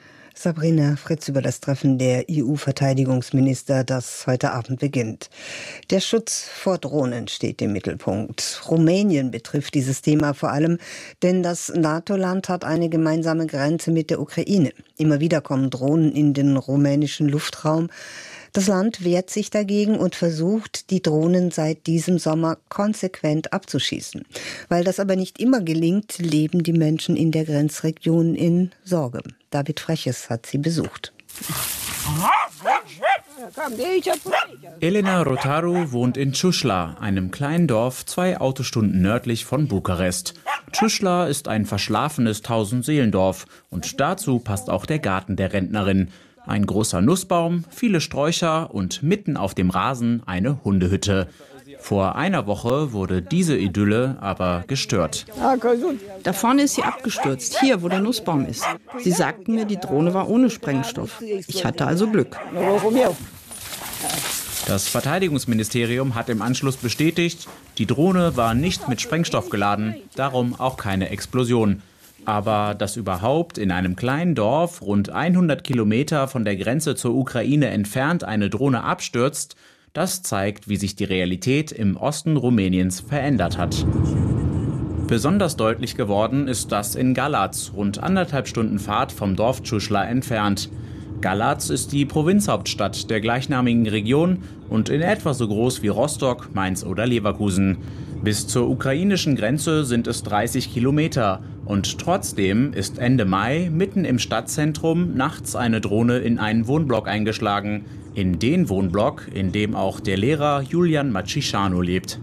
Sabrina Fritz über das Treffen der E U-Verteidigungsminister, das heute Abend beginnt. Der Schutz vor Drohnen steht im Mittelpunkt. Rumänien betrifft dieses Thema vor allem, denn das NATO-Land hat eine gemeinsame Grenze mit der Ukraine. Immer wieder kommen Drohnen in den rumänischen Luftraum. Das Land wehrt sich dagegen und versucht, die Drohnen seit diesem Sommer konsequent abzuschießen. Weil das aber nicht immer gelingt, leben die Menschen in der Grenzregion in Sorge. David Freches hat sie besucht. Elena Rotaru wohnt in Ciușla, einem kleinen Dorf zwei Autostunden nördlich von Bukarest. Ciușla ist ein verschlafenes Tausendseelendorf und dazu passt auch der Garten der Rentnerin. Ein großer Nussbaum, viele Sträucher und mitten auf dem Rasen eine Hundehütte. Vor einer Woche wurde diese Idylle aber gestört. Da vorne ist sie abgestürzt, hier, wo der Nussbaum ist. Sie sagten mir, die Drohne war ohne Sprengstoff. Ich hatte also Glück. Das Verteidigungsministerium hat im Anschluss bestätigt, die Drohne war nicht mit Sprengstoff geladen, darum auch keine Explosion. Aber dass überhaupt in einem kleinen Dorf rund hundert Kilometer von der Grenze zur Ukraine entfernt eine Drohne abstürzt, das zeigt, wie sich die Realität im Osten Rumäniens verändert hat. Besonders deutlich geworden ist das in Galați, rund anderthalb Stunden Fahrt vom Dorf Ciușla entfernt. Galați ist die Provinzhauptstadt der gleichnamigen Region und in etwa so groß wie Rostock, Mainz oder Leverkusen. Bis zur ukrainischen Grenze sind es dreißig Kilometer. Und trotzdem ist Ende Mai mitten im Stadtzentrum nachts eine Drohne in einen Wohnblock eingeschlagen. In den Wohnblock, in dem auch der Lehrer Julian Macișanu lebt.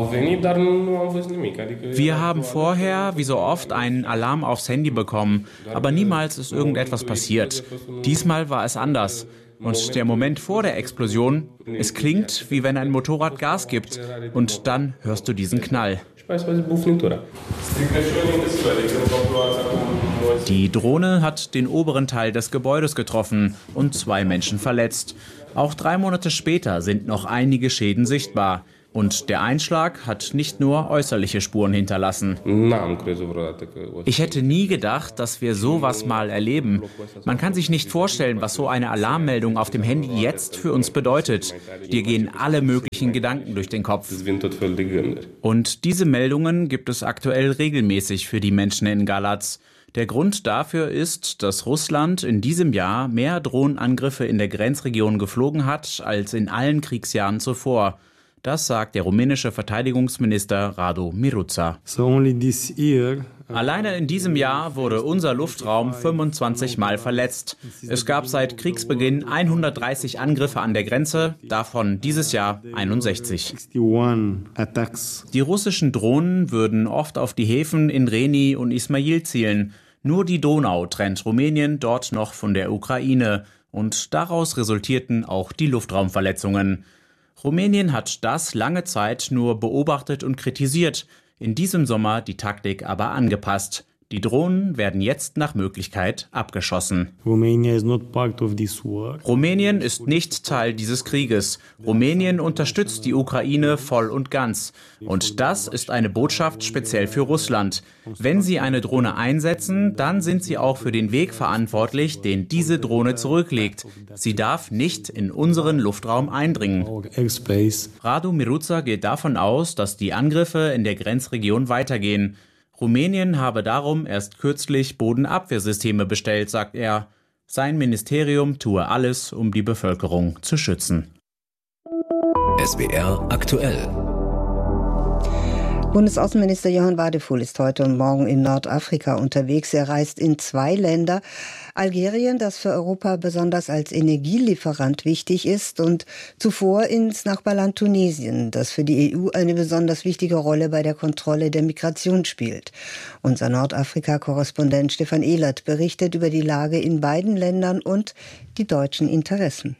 Wir haben vorher, wie so oft, einen Alarm aufs Handy bekommen, aber niemals ist irgendetwas passiert. Diesmal war es anders. Und der Moment vor der Explosion, es klingt, wie wenn ein Motorrad Gas gibt. Und dann hörst du diesen Knall. Die Drohne hat den oberen Teil des Gebäudes getroffen und zwei Menschen verletzt. Auch drei Monate später sind noch einige Schäden sichtbar. Und der Einschlag hat nicht nur äußerliche Spuren hinterlassen. Ich hätte nie gedacht, dass wir sowas mal erleben. Man kann sich nicht vorstellen, was so eine Alarmmeldung auf dem Handy jetzt für uns bedeutet. Dir gehen alle möglichen Gedanken durch den Kopf. Und diese Meldungen gibt es aktuell regelmäßig für die Menschen in Galați. Der Grund dafür ist, dass Russland in diesem Jahr mehr Drohnenangriffe in der Grenzregion geflogen hat als in allen Kriegsjahren zuvor. Das sagt der rumänische Verteidigungsminister Radu Miruța. Alleine in diesem Jahr wurde unser Luftraum fünfundzwanzig Mal verletzt. Es gab seit Kriegsbeginn hundertdreißig Angriffe an der Grenze, davon dieses Jahr einundsechzig. Die russischen Drohnen würden oft auf die Häfen in Reni und Ismail zielen. Nur die Donau trennt Rumänien dort noch von der Ukraine. Und daraus resultierten auch die Luftraumverletzungen. Rumänien hat das lange Zeit nur beobachtet und kritisiert, in diesem Sommer die Taktik aber angepasst. Die Drohnen werden jetzt nach Möglichkeit abgeschossen. Rumänien ist nicht Teil dieses Krieges. Rumänien unterstützt die Ukraine voll und ganz. Und das ist eine Botschaft speziell für Russland. Wenn sie eine Drohne einsetzen, dann sind sie auch für den Weg verantwortlich, den diese Drohne zurücklegt. Sie darf nicht in unseren Luftraum eindringen. Radu Miruța geht davon aus, dass die Angriffe in der Grenzregion weitergehen. Rumänien habe darum erst kürzlich Bodenabwehrsysteme bestellt, sagt er. Sein Ministerium tue alles, um die Bevölkerung zu schützen. S W R aktuell. Bundesaußenminister Johann Wadephul ist heute und morgen in Nordafrika unterwegs. Er reist in zwei Länder. Algerien, das für Europa besonders als Energielieferant wichtig ist, und zuvor ins Nachbarland Tunesien, das für die E U eine besonders wichtige Rolle bei der Kontrolle der Migration spielt. Unser Nordafrika-Korrespondent Stefan Ehlert berichtet über die Lage in beiden Ländern und die deutschen Interessen.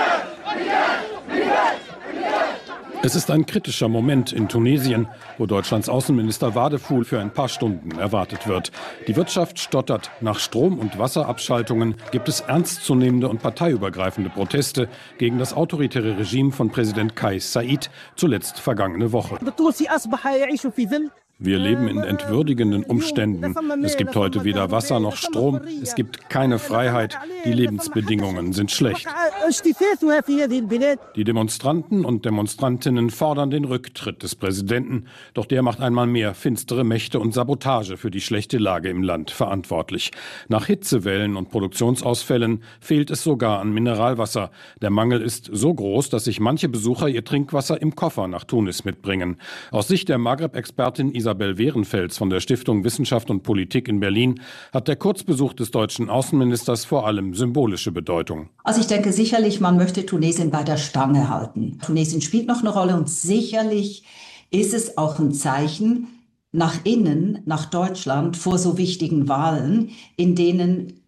Es ist ein kritischer Moment in Tunesien, wo Deutschlands Außenminister Wadephul für ein paar Stunden erwartet wird. Die Wirtschaft stottert. Nach Strom- und Wasserabschaltungen gibt es ernstzunehmende und parteiübergreifende Proteste gegen das autoritäre Regime von Präsident Kais Saied, zuletzt vergangene Woche. Wir leben in entwürdigenden Umständen. Es gibt heute weder Wasser noch Strom. Es gibt keine Freiheit. Die Lebensbedingungen sind schlecht. Die Demonstranten und Demonstrantinnen fordern den Rücktritt des Präsidenten. Doch der macht einmal mehr finstere Mächte und Sabotage für die schlechte Lage im Land verantwortlich. Nach Hitzewellen und Produktionsausfällen fehlt es sogar an Mineralwasser. Der Mangel ist so groß, dass sich manche Besucher ihr Trinkwasser im Koffer nach Tunis mitbringen. Aus Sicht der Maghreb-Expertin Isabel Wehrenfels von der Stiftung Wissenschaft und Politik in Berlin hat der Kurzbesuch des deutschen Außenministers vor allem symbolische Bedeutung. Also ich denke sicherlich, man möchte Tunesien bei der Stange halten. Tunesien spielt noch eine Rolle und sicherlich ist es auch ein Zeichen nach innen, nach Deutschland vor so wichtigen Wahlen, in denen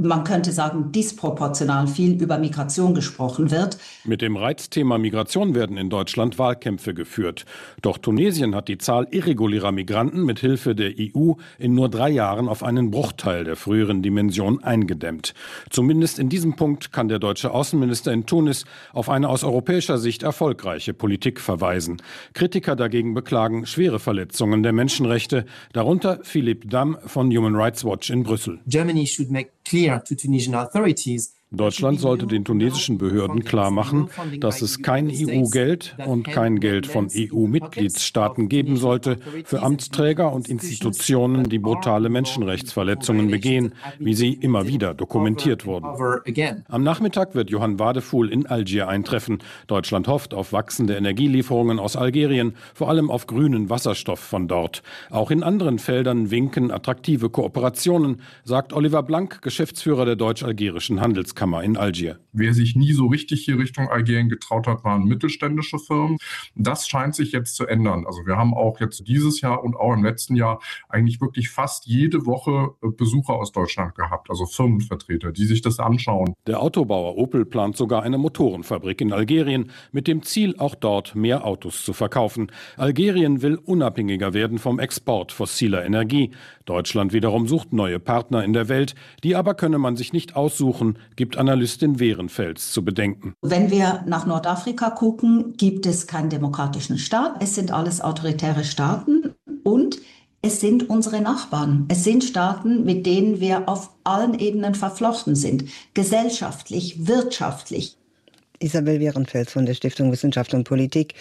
man könnte sagen, disproportional viel über Migration gesprochen wird. Mit dem Reizthema Migration werden in Deutschland Wahlkämpfe geführt. Doch Tunesien hat die Zahl irregulärer Migranten mit Hilfe der E U in nur drei Jahren auf einen Bruchteil der früheren Dimension eingedämmt. Zumindest in diesem Punkt kann der deutsche Außenminister in Tunis auf eine aus europäischer Sicht erfolgreiche Politik verweisen. Kritiker dagegen beklagen schwere Verletzungen der Menschenrechte, darunter Philipp Damm von Human Rights Watch in Brüssel. Germany should make clear to Tunisian authorities Deutschland sollte den tunesischen Behörden klarmachen, dass es kein E U-Geld und kein Geld von E U-Mitgliedstaaten geben sollte für Amtsträger und Institutionen, die brutale Menschenrechtsverletzungen begehen, wie sie immer wieder dokumentiert wurden. Am Nachmittag wird Johann Wadefuhl in Algier eintreffen. Deutschland hofft auf wachsende Energielieferungen aus Algerien, vor allem auf grünen Wasserstoff von dort. Auch in anderen Feldern winken attraktive Kooperationen, sagt Oliver Blank, Geschäftsführer der Deutsch-Algerischen Handelskammer in Algier. Wer sich nie so richtig hier Richtung Algerien getraut hat, waren mittelständische Firmen. Das scheint sich jetzt zu ändern. Also wir haben auch jetzt dieses Jahr und auch im letzten Jahr eigentlich wirklich fast jede Woche Besucher aus Deutschland gehabt, also Firmenvertreter, die sich das anschauen. Der Autobauer Opel plant sogar eine Motorenfabrik in Algerien mit dem Ziel, auch dort mehr Autos zu verkaufen. Algerien will unabhängiger werden vom Export fossiler Energie. Deutschland wiederum sucht neue Partner in der Welt, die aber könne man sich nicht aussuchen, gibt Analystin Wehrenfels zu bedenken. Wenn wir nach Nordafrika gucken, gibt es keinen demokratischen Staat. Es sind alles autoritäre Staaten und es sind unsere Nachbarn. Es sind Staaten, mit denen wir auf allen Ebenen verflochten sind. Gesellschaftlich, wirtschaftlich. Isabel Wehrenfels von der Stiftung Wissenschaft und Politik.